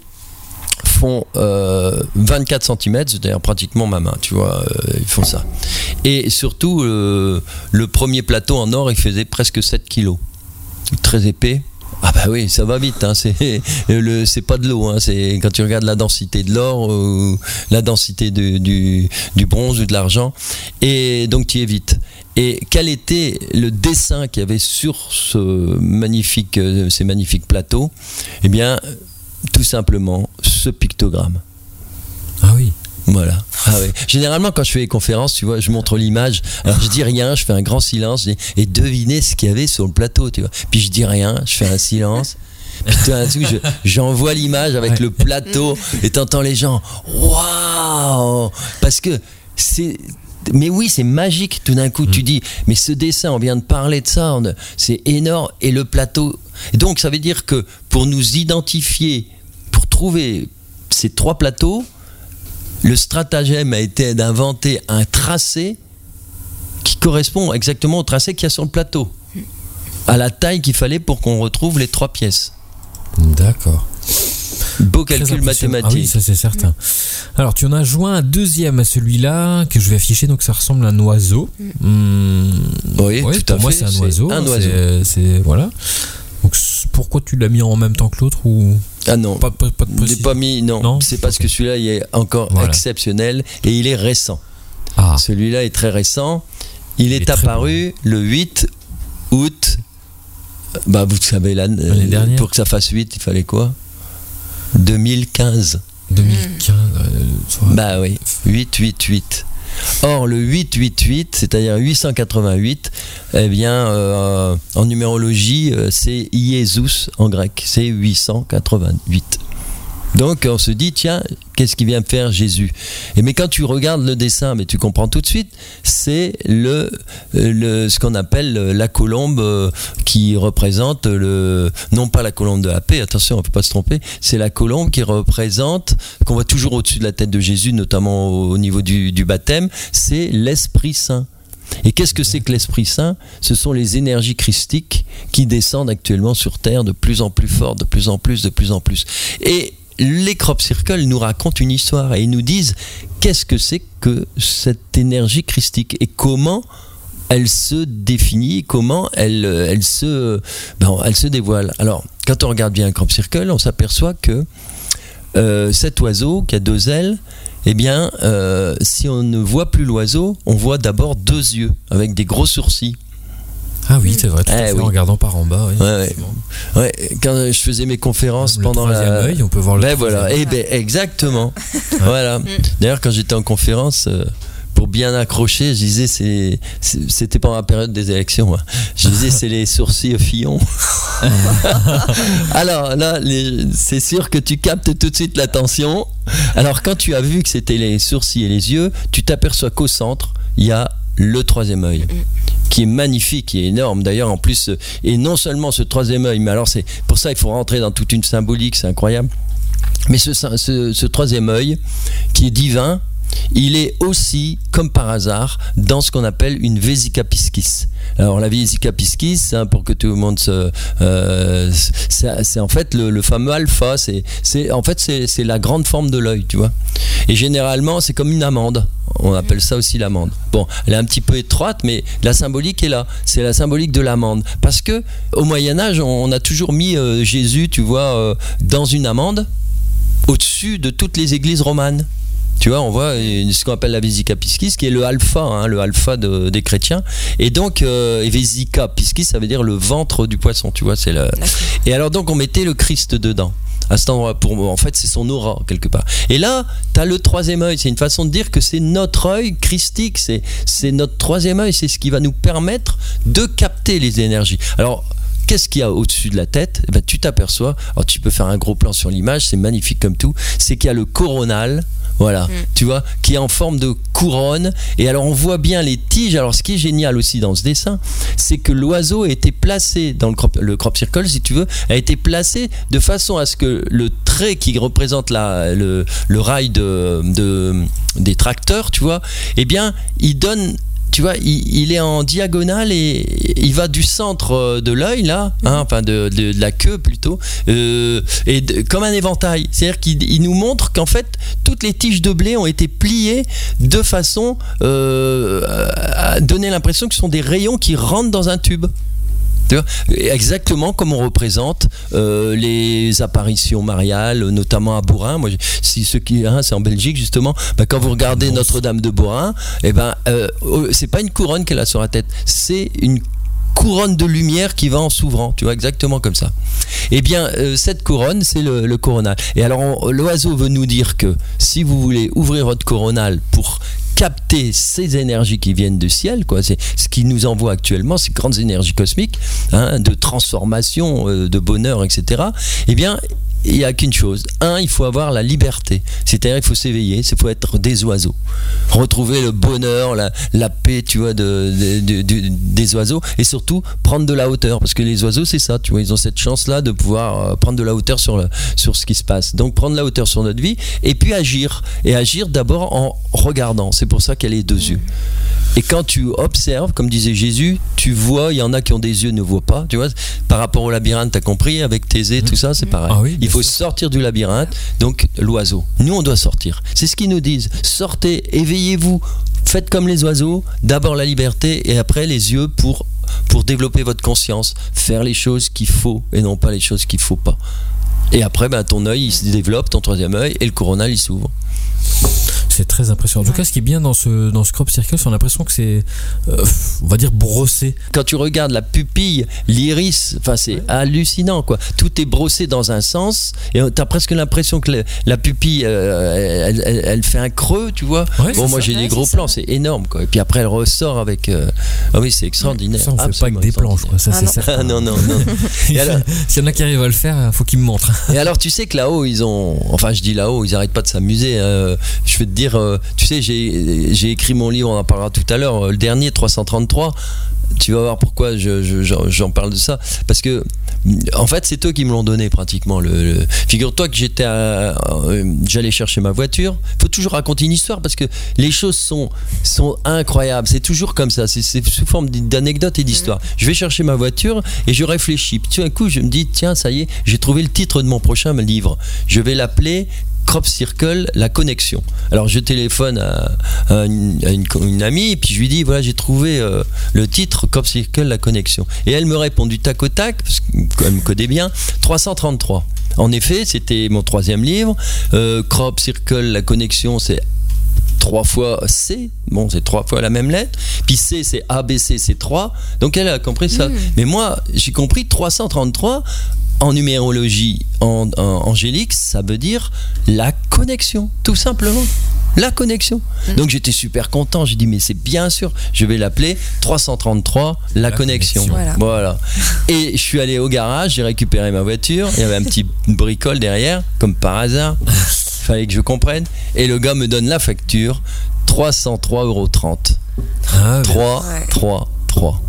font euh, vingt-quatre centimètres, c'est-à-dire pratiquement ma main, tu vois, euh, ils font ça. Et surtout, euh, le premier plateau en or, il faisait presque sept kilos. Très épais. Ah bah oui, ça va vite, hein. c'est, le, c'est pas de l'eau, hein. C'est quand tu regardes la densité de l'or ou la densité de, du, du bronze ou de l'argent, et donc tu y es vite. Et quel était le dessin qu'il y avait sur ce magnifique, ces magnifiques plateaux ? Eh bien, tout simplement, ce pictogramme. Ah oui. Voilà. Ah ouais. Généralement, quand je fais les conférences, tu vois, je montre l'image. Alors, je dis rien, je fais un grand silence, je dis, et devinez ce qu'il y avait sur le plateau, tu vois. Puis je dis rien, je fais un silence. Puis tout d'un coup, je, j'envoie l'image avec ouais. le plateau, et t'entends les gens. Waouh ! Parce que c'est. Mais oui, c'est magique. Tout d'un coup, mmh. tu dis, mais ce dessin, on vient de parler de ça, on, c'est énorme. Et le plateau. Et donc, ça veut dire que pour nous identifier, pour trouver ces trois plateaux, le stratagème a été d'inventer un tracé qui correspond exactement au tracé qu'il y a sur le plateau, à la taille qu'il fallait pour qu'on retrouve les trois pièces. D'accord. Beau calcul mathématique. Ah oui, ça c'est certain. Alors tu en as joint un deuxième à celui-là que je vais afficher, donc ça ressemble à un oiseau. Mmh. Oui, ouais, tout pour à moi fait. c'est un oiseau. Un oiseau. C'est, c'est voilà. Donc pourquoi tu l'as mis en même temps que l'autre ou Ah non, pas, pas, pas de je l'ai pas mis. Non, non c'est parce okay. que celui-là il est encore voilà. exceptionnel et il est récent. Ah. Celui-là est très récent. Il, il est, est apparu bon. le huit août. Bah vous savez là, euh, pour que ça fasse huit, il fallait quoi ? deux mille quinze. deux mille quinze. Euh, bah oui, huit huit huit. Or le huit huit huit, c'est-à-dire huit cent quatre-vingt-huit, eh bien euh, en numérologie, euh, c'est Iésus en grec, c'est huit cent quatre-vingt-huit. Donc on se dit tiens, qu'est-ce qui vient faire Jésus ? Et mais quand tu regardes le dessin, mais tu comprends tout de suite, c'est le, le ce qu'on appelle la colombe qui représente le non pas la colombe de la paix, attention, on peut pas se tromper, c'est la colombe qui représente, qu'on voit toujours au-dessus de la tête de Jésus, notamment au, au niveau du, du baptême, c'est l'Esprit Saint. Et qu'est-ce que c'est que l'Esprit Saint ? Ce sont les énergies christiques qui descendent actuellement sur Terre de plus en plus fort, de plus en plus, de plus en plus. Et les crop circles nous racontent une histoire et ils nous disent qu'est-ce que c'est que cette énergie christique et comment elle se définit, comment elle, elle, se, ben, elle se dévoile. Alors, quand on regarde bien un crop circle, on s'aperçoit que euh, cet oiseau qui a deux ailes, eh bien, euh, si on ne voit plus l'oiseau, on voit d'abord deux yeux avec des gros sourcils. Ah oui, c'est vrai, tout à fait, oui. En regardant par en bas. Oui, ouais, ouais. ouais, quand je faisais mes conférences le pendant la... œil, on peut voir le ben voilà, eh ben, exactement. Voilà. D'ailleurs, quand j'étais en conférence... Euh, pour bien accrocher, je disais, c'est, c'est, c'était pendant la période des élections. Hein. Je disais, c'est les sourcils Fillon. Alors là, les, c'est sûr que tu captes tout de suite l'attention. Alors quand tu as vu que c'était les sourcils et les yeux, tu t'aperçois qu'au centre, il y a le troisième œil, qui est magnifique, qui est énorme d'ailleurs en plus. Et non seulement ce troisième œil, mais alors c'est pour ça il faut rentrer dans toute une symbolique, c'est incroyable. Mais ce, ce, ce troisième œil, qui est divin, il est aussi, comme par hasard, dans ce qu'on appelle une Vesica Piscis. Alors la Vesica Piscis, hein, pour que tout le monde se... Euh, c'est, c'est en fait le, le fameux alpha, c'est, c'est, en fait c'est, c'est la grande forme de l'œil, tu vois. Et généralement, c'est comme une amande. On appelle ça aussi l'amande. Bon, elle est un petit peu étroite, mais la symbolique est là. C'est la symbolique de l'amande. Parce que au Moyen-Âge, on a toujours mis euh, Jésus, tu vois, euh, dans une amande, au-dessus de toutes les églises romanes. Tu vois, on voit ce qu'on appelle la Vesica Piscis, qui est le alpha, hein, le alpha de, des chrétiens. Et donc, euh, Vesica Piscis, ça veut dire le ventre du poisson, tu vois. C'est le... Et alors, donc, on mettait le Christ dedans. À cet endroit, pour, en fait, c'est son aura, quelque part. Et là, tu as le troisième œil. C'est une façon de dire que c'est notre œil christique, c'est, c'est notre troisième œil. C'est ce qui va nous permettre de capter les énergies. Alors, qu'est-ce qu'il y a au-dessus de la tête ? Eh ben, tu t'aperçois, alors tu peux faire un gros plan sur l'image, c'est magnifique comme tout, c'est qu'il y a le coronal. Voilà, mmh. Tu vois, qui est en forme de couronne. Et alors on voit bien les tiges. Alors ce qui est génial aussi dans ce dessin, c'est que l'oiseau a été placé dans le crop, le crop circle, si tu veux, a été placé de façon à ce que le trait qui représente la, le, le rail de, de, des tracteurs, tu vois, eh bien, il donne... Tu vois, il, il est en diagonale et il va du centre de l'œil, là, hein, enfin de, de, de la queue plutôt, euh, et de, comme un éventail. C'est-à-dire qu'il il nous montre qu'en fait, toutes les tiges de blé ont été pliées de façon euh, à donner l'impression que ce sont des rayons qui rentrent dans un tube. Exactement comme on représente euh, les apparitions mariales, notamment à Bourrin. Moi, si ceux qui, hein, c'est en Belgique justement. Ben, quand vous regardez Notre-Dame de Bourrin, eh ben, euh, c'est pas une couronne qu'elle a sur la tête, c'est une couronne de lumière qui va en s'ouvrant, tu vois, exactement comme ça. Eh bien, euh, cette couronne, c'est le, le coronal. Et alors, on, l'oiseau veut nous dire que si vous voulez ouvrir votre coronal pour capter ces énergies qui viennent du ciel, quoi. C'est ce qui nous envoie actuellement, ces grandes énergies cosmiques, hein, de transformation, euh, de bonheur, et cetera. Eh bien, il n'y a qu'une chose. Un, il faut avoir la liberté. C'est-à-dire, il faut s'éveiller, il faut être des oiseaux. Retrouver le bonheur, la, la paix, tu vois, de, de, de, de, des oiseaux. Et surtout, prendre de la hauteur. Parce que les oiseaux, c'est ça, tu vois, ils ont cette chance-là de pouvoir prendre de la hauteur sur, le, sur ce qui se passe. Donc, prendre la hauteur sur notre vie et puis agir. Et agir d'abord en regardant. C'est pour ça qu'elle est deux yeux. Et quand tu observes, comme disait Jésus, tu vois, il y en a qui ont des yeux, ne voient pas. Tu vois, par rapport au labyrinthe, tu as compris, avec Thésée, tout ça, c'est pareil. Ah oui, il faut sûr. sortir du labyrinthe, donc l'oiseau. Nous, on doit sortir. C'est ce qu'ils nous disent. Sortez, éveillez-vous, faites comme les oiseaux, d'abord la liberté et après les yeux pour, pour développer votre conscience, faire les choses qu'il faut et non pas les choses qu'il ne faut pas. Et après, ben, ton œil, il se développe, ton troisième œil, et le coronal, il s'ouvre. C'est très impressionnant. En tout cas, ce qui est bien dans ce, dans ce crop circle, c'est l'impression que c'est, euh, on va dire, brossé. Quand tu regardes la pupille, l'iris, enfin, c'est ouais. hallucinant, quoi. Tout est brossé dans un sens, et tu as presque l'impression que le, la pupille, euh, elle, elle, elle fait un creux, tu vois. Ouais, bon, moi, ça. j'ai ouais, des gros plans, c'est énorme, quoi. Et puis après, elle ressort avec. Euh... Ah oui, c'est extraordinaire. Ça, on ne fait pas avec des planches, quoi. Ça, ah, c'est non. certain. non, non, non. Et alors, s'il y en a qui arrivent à le faire, il faut qu'ils me montrent. Et alors, tu sais que là-haut, ils ont. Enfin, je dis là-haut, ils n'arrêtent pas de s'amuser. Euh, je vais te dire, euh, tu sais, j'ai, j'ai écrit mon livre, on en parlera tout à l'heure, le dernier, trois cent trente-trois. tu vas voir pourquoi je, je, j'en parle de ça. Parce que, en fait, c'est eux qui me l'ont donné pratiquement. Le, le... Figure-toi que j'étais à... j'allais chercher ma voiture. Il faut toujours raconter une histoire parce que les choses sont, sont incroyables. C'est toujours comme ça. C'est, c'est sous forme d'anecdotes et d'histoires. Mmh. Je vais chercher ma voiture et je réfléchis. Puis tout d'un coup, je me dis, tiens, ça y est, j'ai trouvé le titre de mon prochain livre. Je vais l'appeler Crop Circle, la connexion. Alors je téléphone à, à, une, à une, une amie et puis je lui dis voilà, j'ai trouvé euh, le titre Crop Circle, la connexion. Et elle me répond du tac au tac, parce qu'elle me connaît bien, trois cent trente-trois. En effet, c'était mon troisième livre. Euh, Crop Circle, la connexion, c'est trois fois C, bon c'est trois fois la même lettre, puis C c'est A, B, C, c'est trois, donc elle a compris ça. Mmh. Mais moi j'ai compris trois cent trente-trois en numérologie en, en angélique, ça veut dire la connexion, tout simplement. La connexion. Mmh. Donc j'étais super content, j'ai dit mais c'est bien sûr, je vais l'appeler trois cent trente-trois, la, la connexion. connexion. Voilà. voilà. Et je suis allé au garage, j'ai récupéré ma voiture, il y avait un petit bricole derrière, comme par hasard. Fallait que je comprenne. Et le gars me donne la facture, trois cent trois euros trente. Ah, trois, ouais. trois, trois.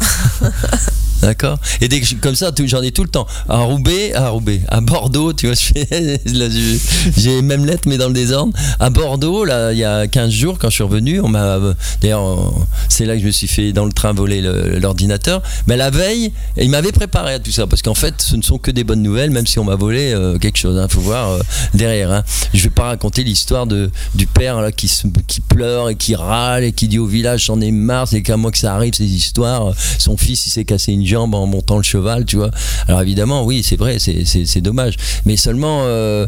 D'accord. Et dès que je, comme ça, tout, j'en ai tout le temps. À Roubaix, à Roubaix, à Bordeaux, tu vois, je fais, là, je, j'ai les mêmes lettres mais dans le désordre. À Bordeaux, là, il y a quinze jours, quand je suis revenu, on m'a, d'ailleurs, c'est là que je me suis fait dans le train voler le, l'ordinateur. Mais la veille, il m'avait préparé à tout ça, parce qu'en fait, ce ne sont que des bonnes nouvelles, même si on m'a volé euh, quelque chose. Hein, faut voir euh, derrière. Hein. Je vais pas raconter l'histoire de du père là qui se, qui pleure et qui râle et qui dit au village j'en ai marre, c'est qu'à moi que ça arrive ces histoires. Son fils, il s'est cassé une jambe en montant le cheval, tu vois. Alors évidemment, oui, c'est vrai, c'est, c'est, c'est dommage. Mais seulement euh,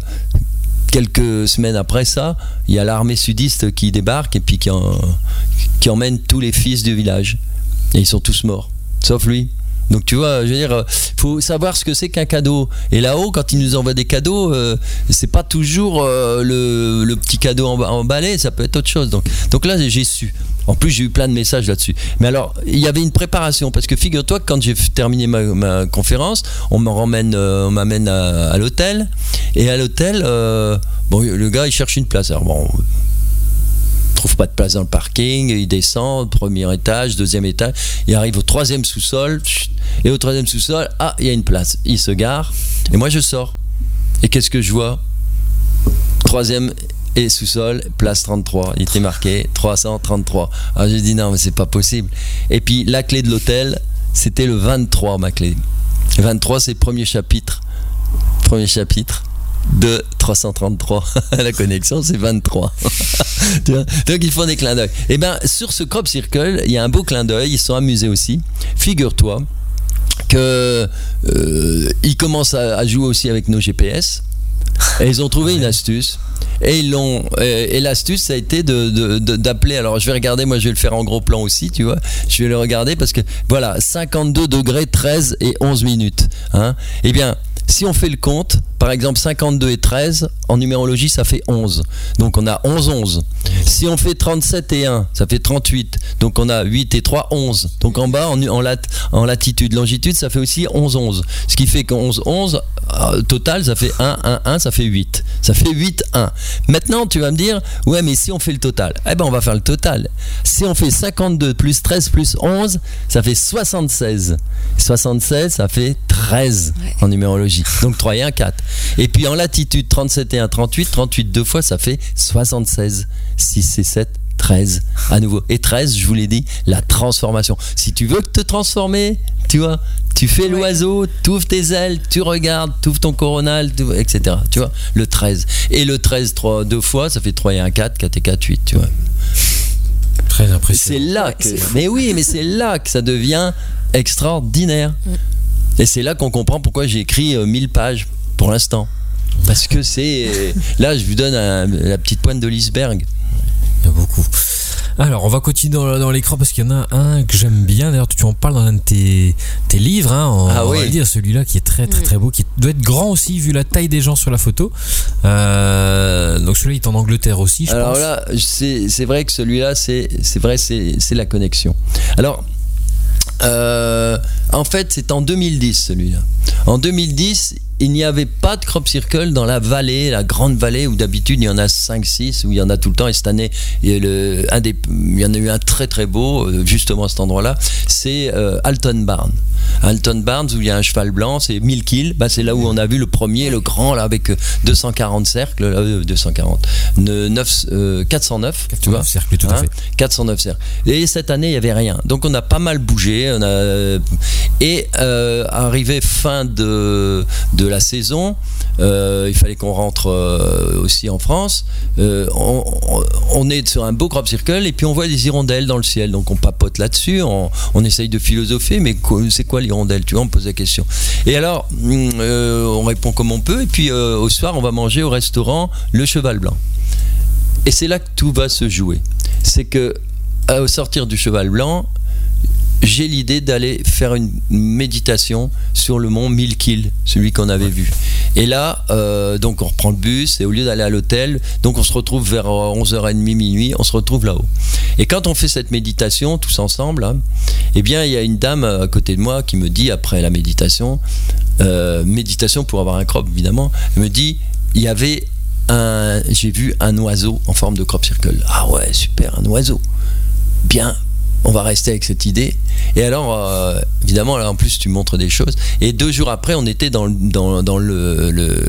quelques semaines après ça, il y a l'armée sudiste qui débarque et puis qui, en, qui emmène tous les fils du village. Et ils sont tous morts, sauf lui. Donc tu vois, je veux dire, faut savoir ce que c'est qu'un cadeau. Et là-haut, quand ils nous envoient des cadeaux, euh, c'est pas toujours euh, le, le petit cadeau emballé, ça peut être autre chose. Donc, donc là, j'ai su. En plus, j'ai eu plein de messages là-dessus. Mais alors, il y avait une préparation, parce que figure-toi que quand j'ai terminé ma, ma conférence, on me ramène, euh, on m'amène à, à l'hôtel, et à l'hôtel, euh, bon, le gars, il cherche une place. Alors bon, trouve pas de place dans le parking, il descend, premier étage, deuxième étage, il arrive au troisième sous-sol, et au troisième sous-sol, ah, il y a une place. Il se gare, et moi je sors. Et qu'est-ce que je vois ? Troisième et sous-sol, place trente-trois. Il était marqué trois cent trente-trois. Alors j'ai dit non, mais c'est pas possible. Et puis la clé de l'hôtel, c'était le vingt-trois, ma clé. Le vingt-trois, c'est le premier chapitre. Premier chapitre de trois cent trente-trois. La connexion, c'est vingt-trois. Tu vois ? Donc ils font des clins d'œil. Et bien, sur ce Crop Circle, il y a un beau clin d'œil. Ils sont amusés aussi. Figure-toi que euh, ils commencent à, à jouer aussi avec nos G P S. Et ils ont trouvé une astuce. Et ils l'ont. Et, et l'astuce, ça a été de, de, de, d'appeler. Alors, je vais regarder. Moi, je vais le faire en gros plan aussi, tu vois. Je vais le regarder parce que voilà, cinquante-deux degrés, treize et onze minutes. Hein. Eh bien, si on fait le compte, par exemple cinquante-deux et treize, en numérologie, ça fait onze. Donc on a onze, onze. Si on fait trente-sept et un, ça fait trente-huit. Donc on a huit et trois, onze. Donc en bas, en, en, lat, en latitude, longitude, ça fait aussi onze, onze. Ce qui fait que onze, onze, euh, total, ça fait un, un, un, ça fait huit. Ça fait huit, un. Maintenant, tu vas me dire, ouais, mais si on fait le total, eh ben on va faire le total. Si on fait cinquante-deux plus treize plus onze, ça fait soixante-seize. soixante-seize, ça fait treize en numérologie. Donc trois et un, quatre. Et puis en latitude, trente-sept et un, trente-huit. trente-huit deux fois, ça fait soixante-seize. six et sept, treize. À nouveau. Et treize, je vous l'ai dit, la transformation. Si tu veux te transformer, tu vois, tu fais ouais. l'oiseau, tu ouvres tes ailes, tu regardes, tu ouvres ton coronal, et cetera. Tu vois, le treize. Et le treize, trois, deux fois, ça fait trois et un, quatre. quatre et quatre, huit. Tu vois. Très impressionnant. C'est là que. Mais oui, mais c'est là que ça devient extraordinaire. Et c'est là qu'on comprend pourquoi j'ai écrit euh, mille pages pour l'instant. Parce que c'est... Là, je vous donne un, la petite pointe de l'iceberg. Il y a beaucoup. Alors, on va continuer dans, dans l'écran parce qu'il y en a un que j'aime bien. D'ailleurs, tu en parles dans un de tes, tes livres. Hein, on, ah, on oui. va le dire, celui-là qui est très très très beau, qui doit être grand aussi vu la taille des gens sur la photo. Euh, donc celui-là, il est en Angleterre aussi, je Alors pense. Alors là, c'est, c'est vrai que celui-là, c'est, c'est vrai, c'est, c'est la connexion. Alors... Euh, en fait, c'est en deux mille dix celui-là. En deux mille dix, il n'y avait pas de crop circle dans la vallée, la grande vallée, où d'habitude il y en a cinq six, où il y en a tout le temps. Et cette année, il y, a le, un des, il y en a eu un très très beau, justement à cet endroit-là, c'est euh, Alton Barn. Alton Barnes, où il y a un cheval blanc, c'est mille kills, bah, c'est là où on a vu le premier, le grand, là, avec deux cent quarante cercles, euh, deux cent quarante, neuf, euh, quatre cent neuf, quatre cent neuf tu vois, cercles, tout à hein, fait. quatre cent neuf cercles. Et cette année, il n'y avait rien. Donc on a pas mal bougé, on a, et euh, arrivé fin de, de la saison, euh, il fallait qu'on rentre euh, aussi en France, euh, on, on est sur un beau crop circle, et puis on voit des hirondelles dans le ciel, donc on papote là-dessus, on, on essaye de philosopher, mais c'est quoi l'hirondelle, tu vois, on pose la question. Et alors, euh, on répond comme on peut, et puis euh, au soir, on va manger au restaurant Le Cheval Blanc. Et c'est là que tout va se jouer. C'est que, au sortir du Cheval Blanc, j'ai l'idée d'aller faire une méditation sur le mont mille kills, celui qu'on avait vu. Et là, euh, donc on reprend le bus, et au lieu d'aller à l'hôtel, donc on se retrouve vers onze heures trente, minuit, on se retrouve là-haut. Et quand on fait cette méditation, tous ensemble, hein, eh bien, il y a une dame à côté de moi qui me dit, après la méditation, euh, méditation pour avoir un crop, évidemment, elle me dit, il y avait un, j'ai vu un oiseau en forme de crop circle. Ah ouais, super, un oiseau. Bien. On va rester avec cette idée. Et alors, euh, évidemment, là, en plus, tu montres des choses. Et deux jours après, on était dans, dans, dans le, le,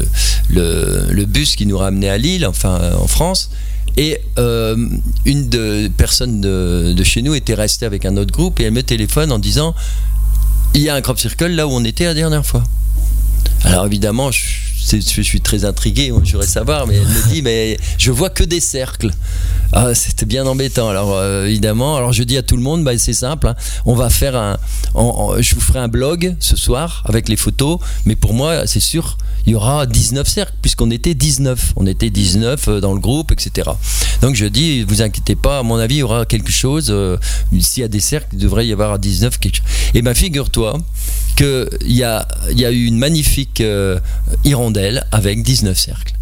le, le bus qui nous ramenait à Lille, enfin, en France. Et euh, une de, personne de, de chez nous était restée avec un autre groupe, et elle me téléphone en disant, il y a un crop circle là où on était la dernière fois. Alors évidemment, je, je suis très intrigué, je voudrais savoir, mais elle me dit, mais je vois que des cercles. Ah, c'était bien embêtant. Alors euh, évidemment, alors je dis à tout le monde, bah, c'est simple, hein, on va faire un, on, on, je vous ferai un blog ce soir avec les photos, mais pour moi, c'est sûr, il y aura dix-neuf cercles, puisqu'on était dix-neuf, on était dix-neuf dans le groupe, et cetera. Donc je dis, vous inquiétez pas, à mon avis, il y aura quelque chose. Euh, s'il y a des cercles, il devrait y avoir dix-neuf quelque chose. Et ben figure-toi qu'il y a, y a eu une magnifique euh, hirondelle avec dix-neuf cercles.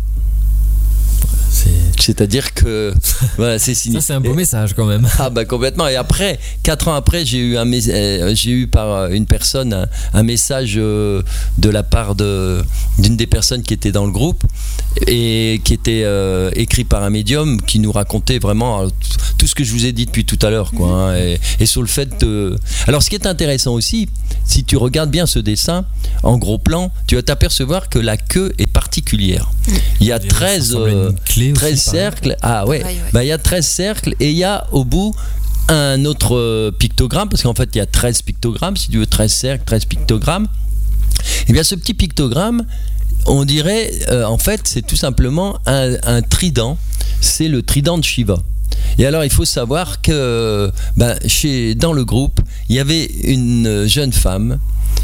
C'est... C'est-à-dire que voilà, c'est signé. Ça, c'est un beau et... message quand même. Ah bah complètement. Et après, quatre ans après, j'ai eu un mes... j'ai eu par une personne un, un message euh, de la part de d'une des personnes qui était dans le groupe, et qui était euh, écrit par un médium qui nous racontait vraiment alors, tout ce que je vous ai dit depuis tout à l'heure, quoi. Hein, et, et sur le fait de. Alors, ce qui est intéressant aussi, si tu regardes bien ce dessin en gros plan, tu vas t'apercevoir que la queue est particulière. Il y a treize, euh, treize cercles. Ah ouais. ouais, ouais. Bah, il y a treize cercles, et il y a au bout un autre euh, pictogramme, parce qu'en fait il y a treize pictogrammes, si tu veux, treize cercles, treize pictogrammes. Et bien ce petit pictogramme, on dirait, euh, en fait, c'est tout simplement un, un trident. C'est le trident de Shiva. Et alors, il faut savoir que ben, chez, dans le groupe, il y avait une jeune femme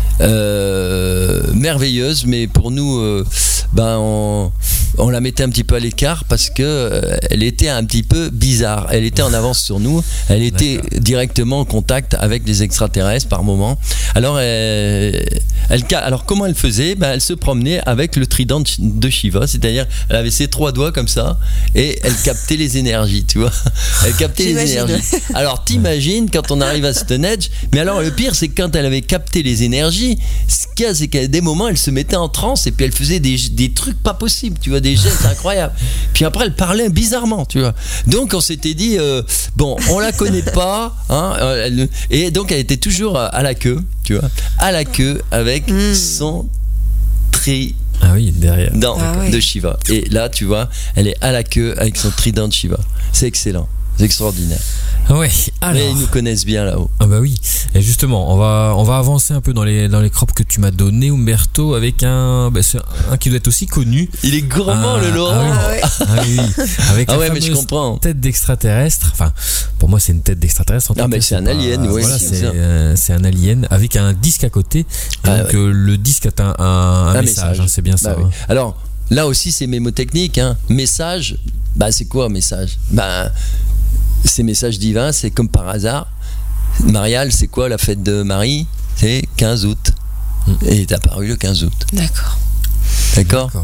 euh, merveilleuse, mais pour nous, euh, ben, on, on la mettait un petit peu à l'écart parce que euh, elle était un petit peu bizarre. Elle était en avance sur nous. Elle était D'accord. directement en contact avec des extraterrestres par moment. Alors, elle, elle, alors comment elle faisait? Ben, elle se promenait avec le trident de Shiva, c'est-à-dire elle avait ses trois doigts comme ça et elle captait les énergies, tu vois. Elle captait les énergies. Alors t'imagines quand on arrive à Stonehenge, mais alors le pire c'est que quand elle avait capté les énergies, ce qu'il y a, c'est qu'à des moments elle se mettait en transe et puis elle faisait des, des trucs pas possibles, tu vois, des gestes incroyables. Puis après elle parlait bizarrement, tu vois. Donc on s'était dit euh, bon, on la connaît pas, hein, elle, et donc elle était toujours à la queue, tu vois, à la queue avec mmh. son tri. Ah oui, derrière. Dans, ah oui. de Shiva. Et là, tu vois, elle est à la queue avec son trident de Shiva. C'est excellent. C'est extraordinaire. Ouais, alors. Mais ils nous connaissent bien là-haut. Ah bah oui. Et justement, on va, on va avancer un peu dans les, dans les crops que tu m'as donné, Umberto, avec un, bah c'est un qui doit être aussi connu. Il est gourmand, ah, le Laurent. Ah oui. Ah oui. Avec ah la ouais, mais je comprends. Tête d'extraterrestre. Enfin, pour moi, c'est une tête d'extraterrestre. Ah, mais c'est, c'est un pas, alien, oui. Voilà, c'est, euh, c'est un alien avec un disque à côté. Ah, donc, ouais. euh, le disque a un, un, un, un message, message. Hein, c'est bien ça. Bah, hein. oui. Alors, là aussi, c'est mémotechnique, hein. Message, bah, c'est quoi un message? Bah, c'est message divin, c'est comme par hasard. Marial, c'est quoi la fête de Marie? C'est quinze août. Mmh. Et il est apparu le quinze août. D'accord. D'accord, D'accord.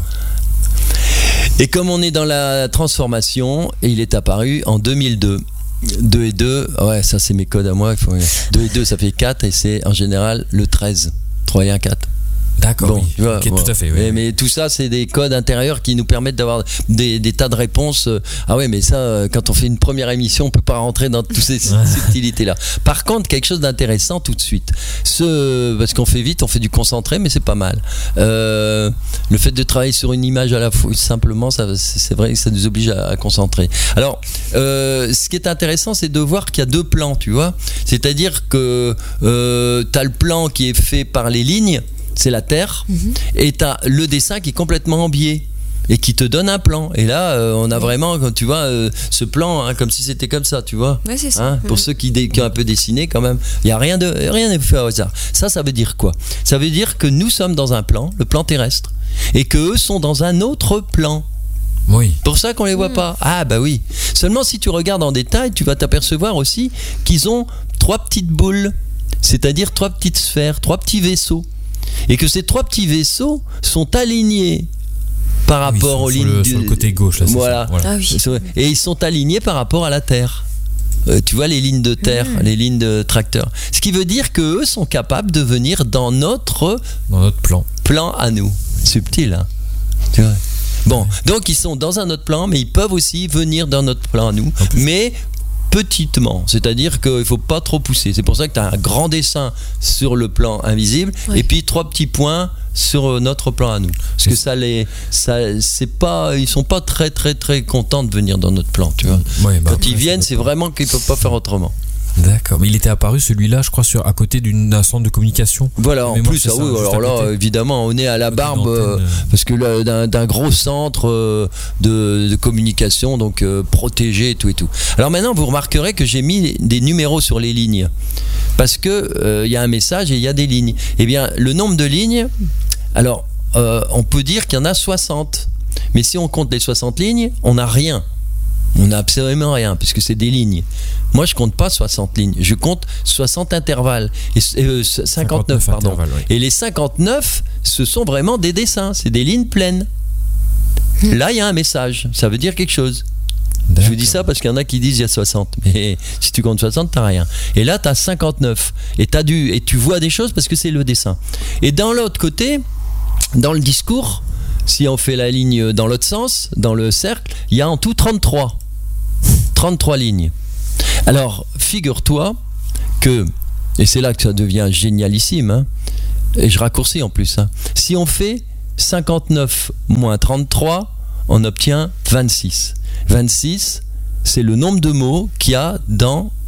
Et comme on est dans la transformation, et il est apparu en deux mille deux. deux et deux, ouais, ça c'est mes codes à moi. Il faut... deux et deux, ça fait quatre, et c'est en général le treize. trois et un, quatre. D'accord, bon, oui. Tu vois, okay, bon. Tout à fait. Oui. Mais, mais tout ça, c'est des codes intérieurs qui nous permettent d'avoir des, des tas de réponses. Ah ouais, mais ça, quand on fait une première émission, on peut pas rentrer dans toutes ces subtilités-là. Par contre, quelque chose d'intéressant tout de suite. Ce, parce qu'on fait vite, on fait du concentré, mais c'est pas mal. Euh, le fait de travailler sur une image à la fois, simplement, ça, c'est vrai que ça nous oblige à, à concentrer. Alors, euh, ce qui est intéressant, c'est de voir qu'il y a deux plans, tu vois. C'est-à-dire que euh, tu as le plan qui est fait par les lignes, c'est la Terre, mmh. et tu as le dessin qui est complètement en biais et qui te donne un plan. Et là, euh, on a vraiment, tu vois, euh, ce plan, hein, comme si c'était comme ça, tu vois. Ouais, c'est ça. Hein, pour mmh. ceux qui, dé- qui ont un peu dessiné, quand même, il n'y a rien de rien n'est fait au hasard. Ça, ça veut dire quoi ? Ça veut dire que nous sommes dans un plan, le plan terrestre, et qu'eux sont dans un autre plan. Oui. Pour ça qu'on les voit mmh. pas. Ah bah oui. Seulement si tu regardes en détail, tu vas t'apercevoir aussi qu'ils ont trois petites boules, c'est-à-dire trois petites sphères, trois petits vaisseaux. Et que ces trois petits vaisseaux sont alignés par rapport oui, aux lignes le, du... sur le côté gauche là, voilà. voilà. Ah oui. Et ils sont alignés par rapport à la Terre. Euh, tu vois les lignes de terre, mmh. les lignes de tracteur. Ce qui veut dire que eux sont capables de venir dans notre dans notre plan. Plan à nous. Subtil, hein. Tu vois. Bon, donc ils sont dans un autre plan, mais ils peuvent aussi venir dans notre plan à nous, mais petitement, c'est-à-dire qu'il ne faut pas trop pousser. C'est pour ça que tu as un grand dessin sur le plan invisible, oui. et puis trois petits points sur notre plan à nous. Parce que ça les, ça, c'est pas, ils sont pas très très très contents de venir dans notre plan, tu vois. Oui, bah, quand ils viennent, c'est vraiment qu'ils peuvent pas faire autrement. D'accord, mais il était apparu celui-là, je crois, sur à côté d'une, d'un centre de communication. Voilà, en plus, ah oui, alors là, évidemment, on est à la barbe, euh, parce que là, d'un, d'un gros centre euh, de, de communication, donc euh, protégé et tout et tout. Alors maintenant, vous remarquerez que j'ai mis des numéros sur les lignes, parce que il euh, y a un message et il y a des lignes. Eh bien, le nombre de lignes, alors, euh, on peut dire qu'il y en a soixante, mais si on compte les soixante lignes, on n'a rien. On n'a absolument rien, puisque c'est des lignes. Moi, je compte pas soixante lignes, je compte soixante intervalles. Et, euh, cinquante-neuf, cinquante-neuf pardon. Oui. Et les cinquante-neuf, ce sont vraiment des dessins, c'est des lignes pleines. Mmh. Là, il y a un message, ça veut dire quelque chose. D'accord. Je vous dis ça parce qu'il y en a qui disent il y a soixante, mais si tu comptes soixante, t'as rien. Et là, t'as cinquante-neuf, et, t'as dû, et tu vois des choses parce que c'est le dessin. Et dans l'autre côté, dans le discours, si on fait la ligne dans l'autre sens, dans le cercle, il y a en tout trente-trois. trente-trois lignes. Alors, figure-toi que, et c'est là que ça devient génialissime, hein, et je raccourcis en plus, hein, si on fait cinquante-neuf moins trente-trois, on obtient vingt-six. vingt-six, c'est le nombre de mots qu'il y a dans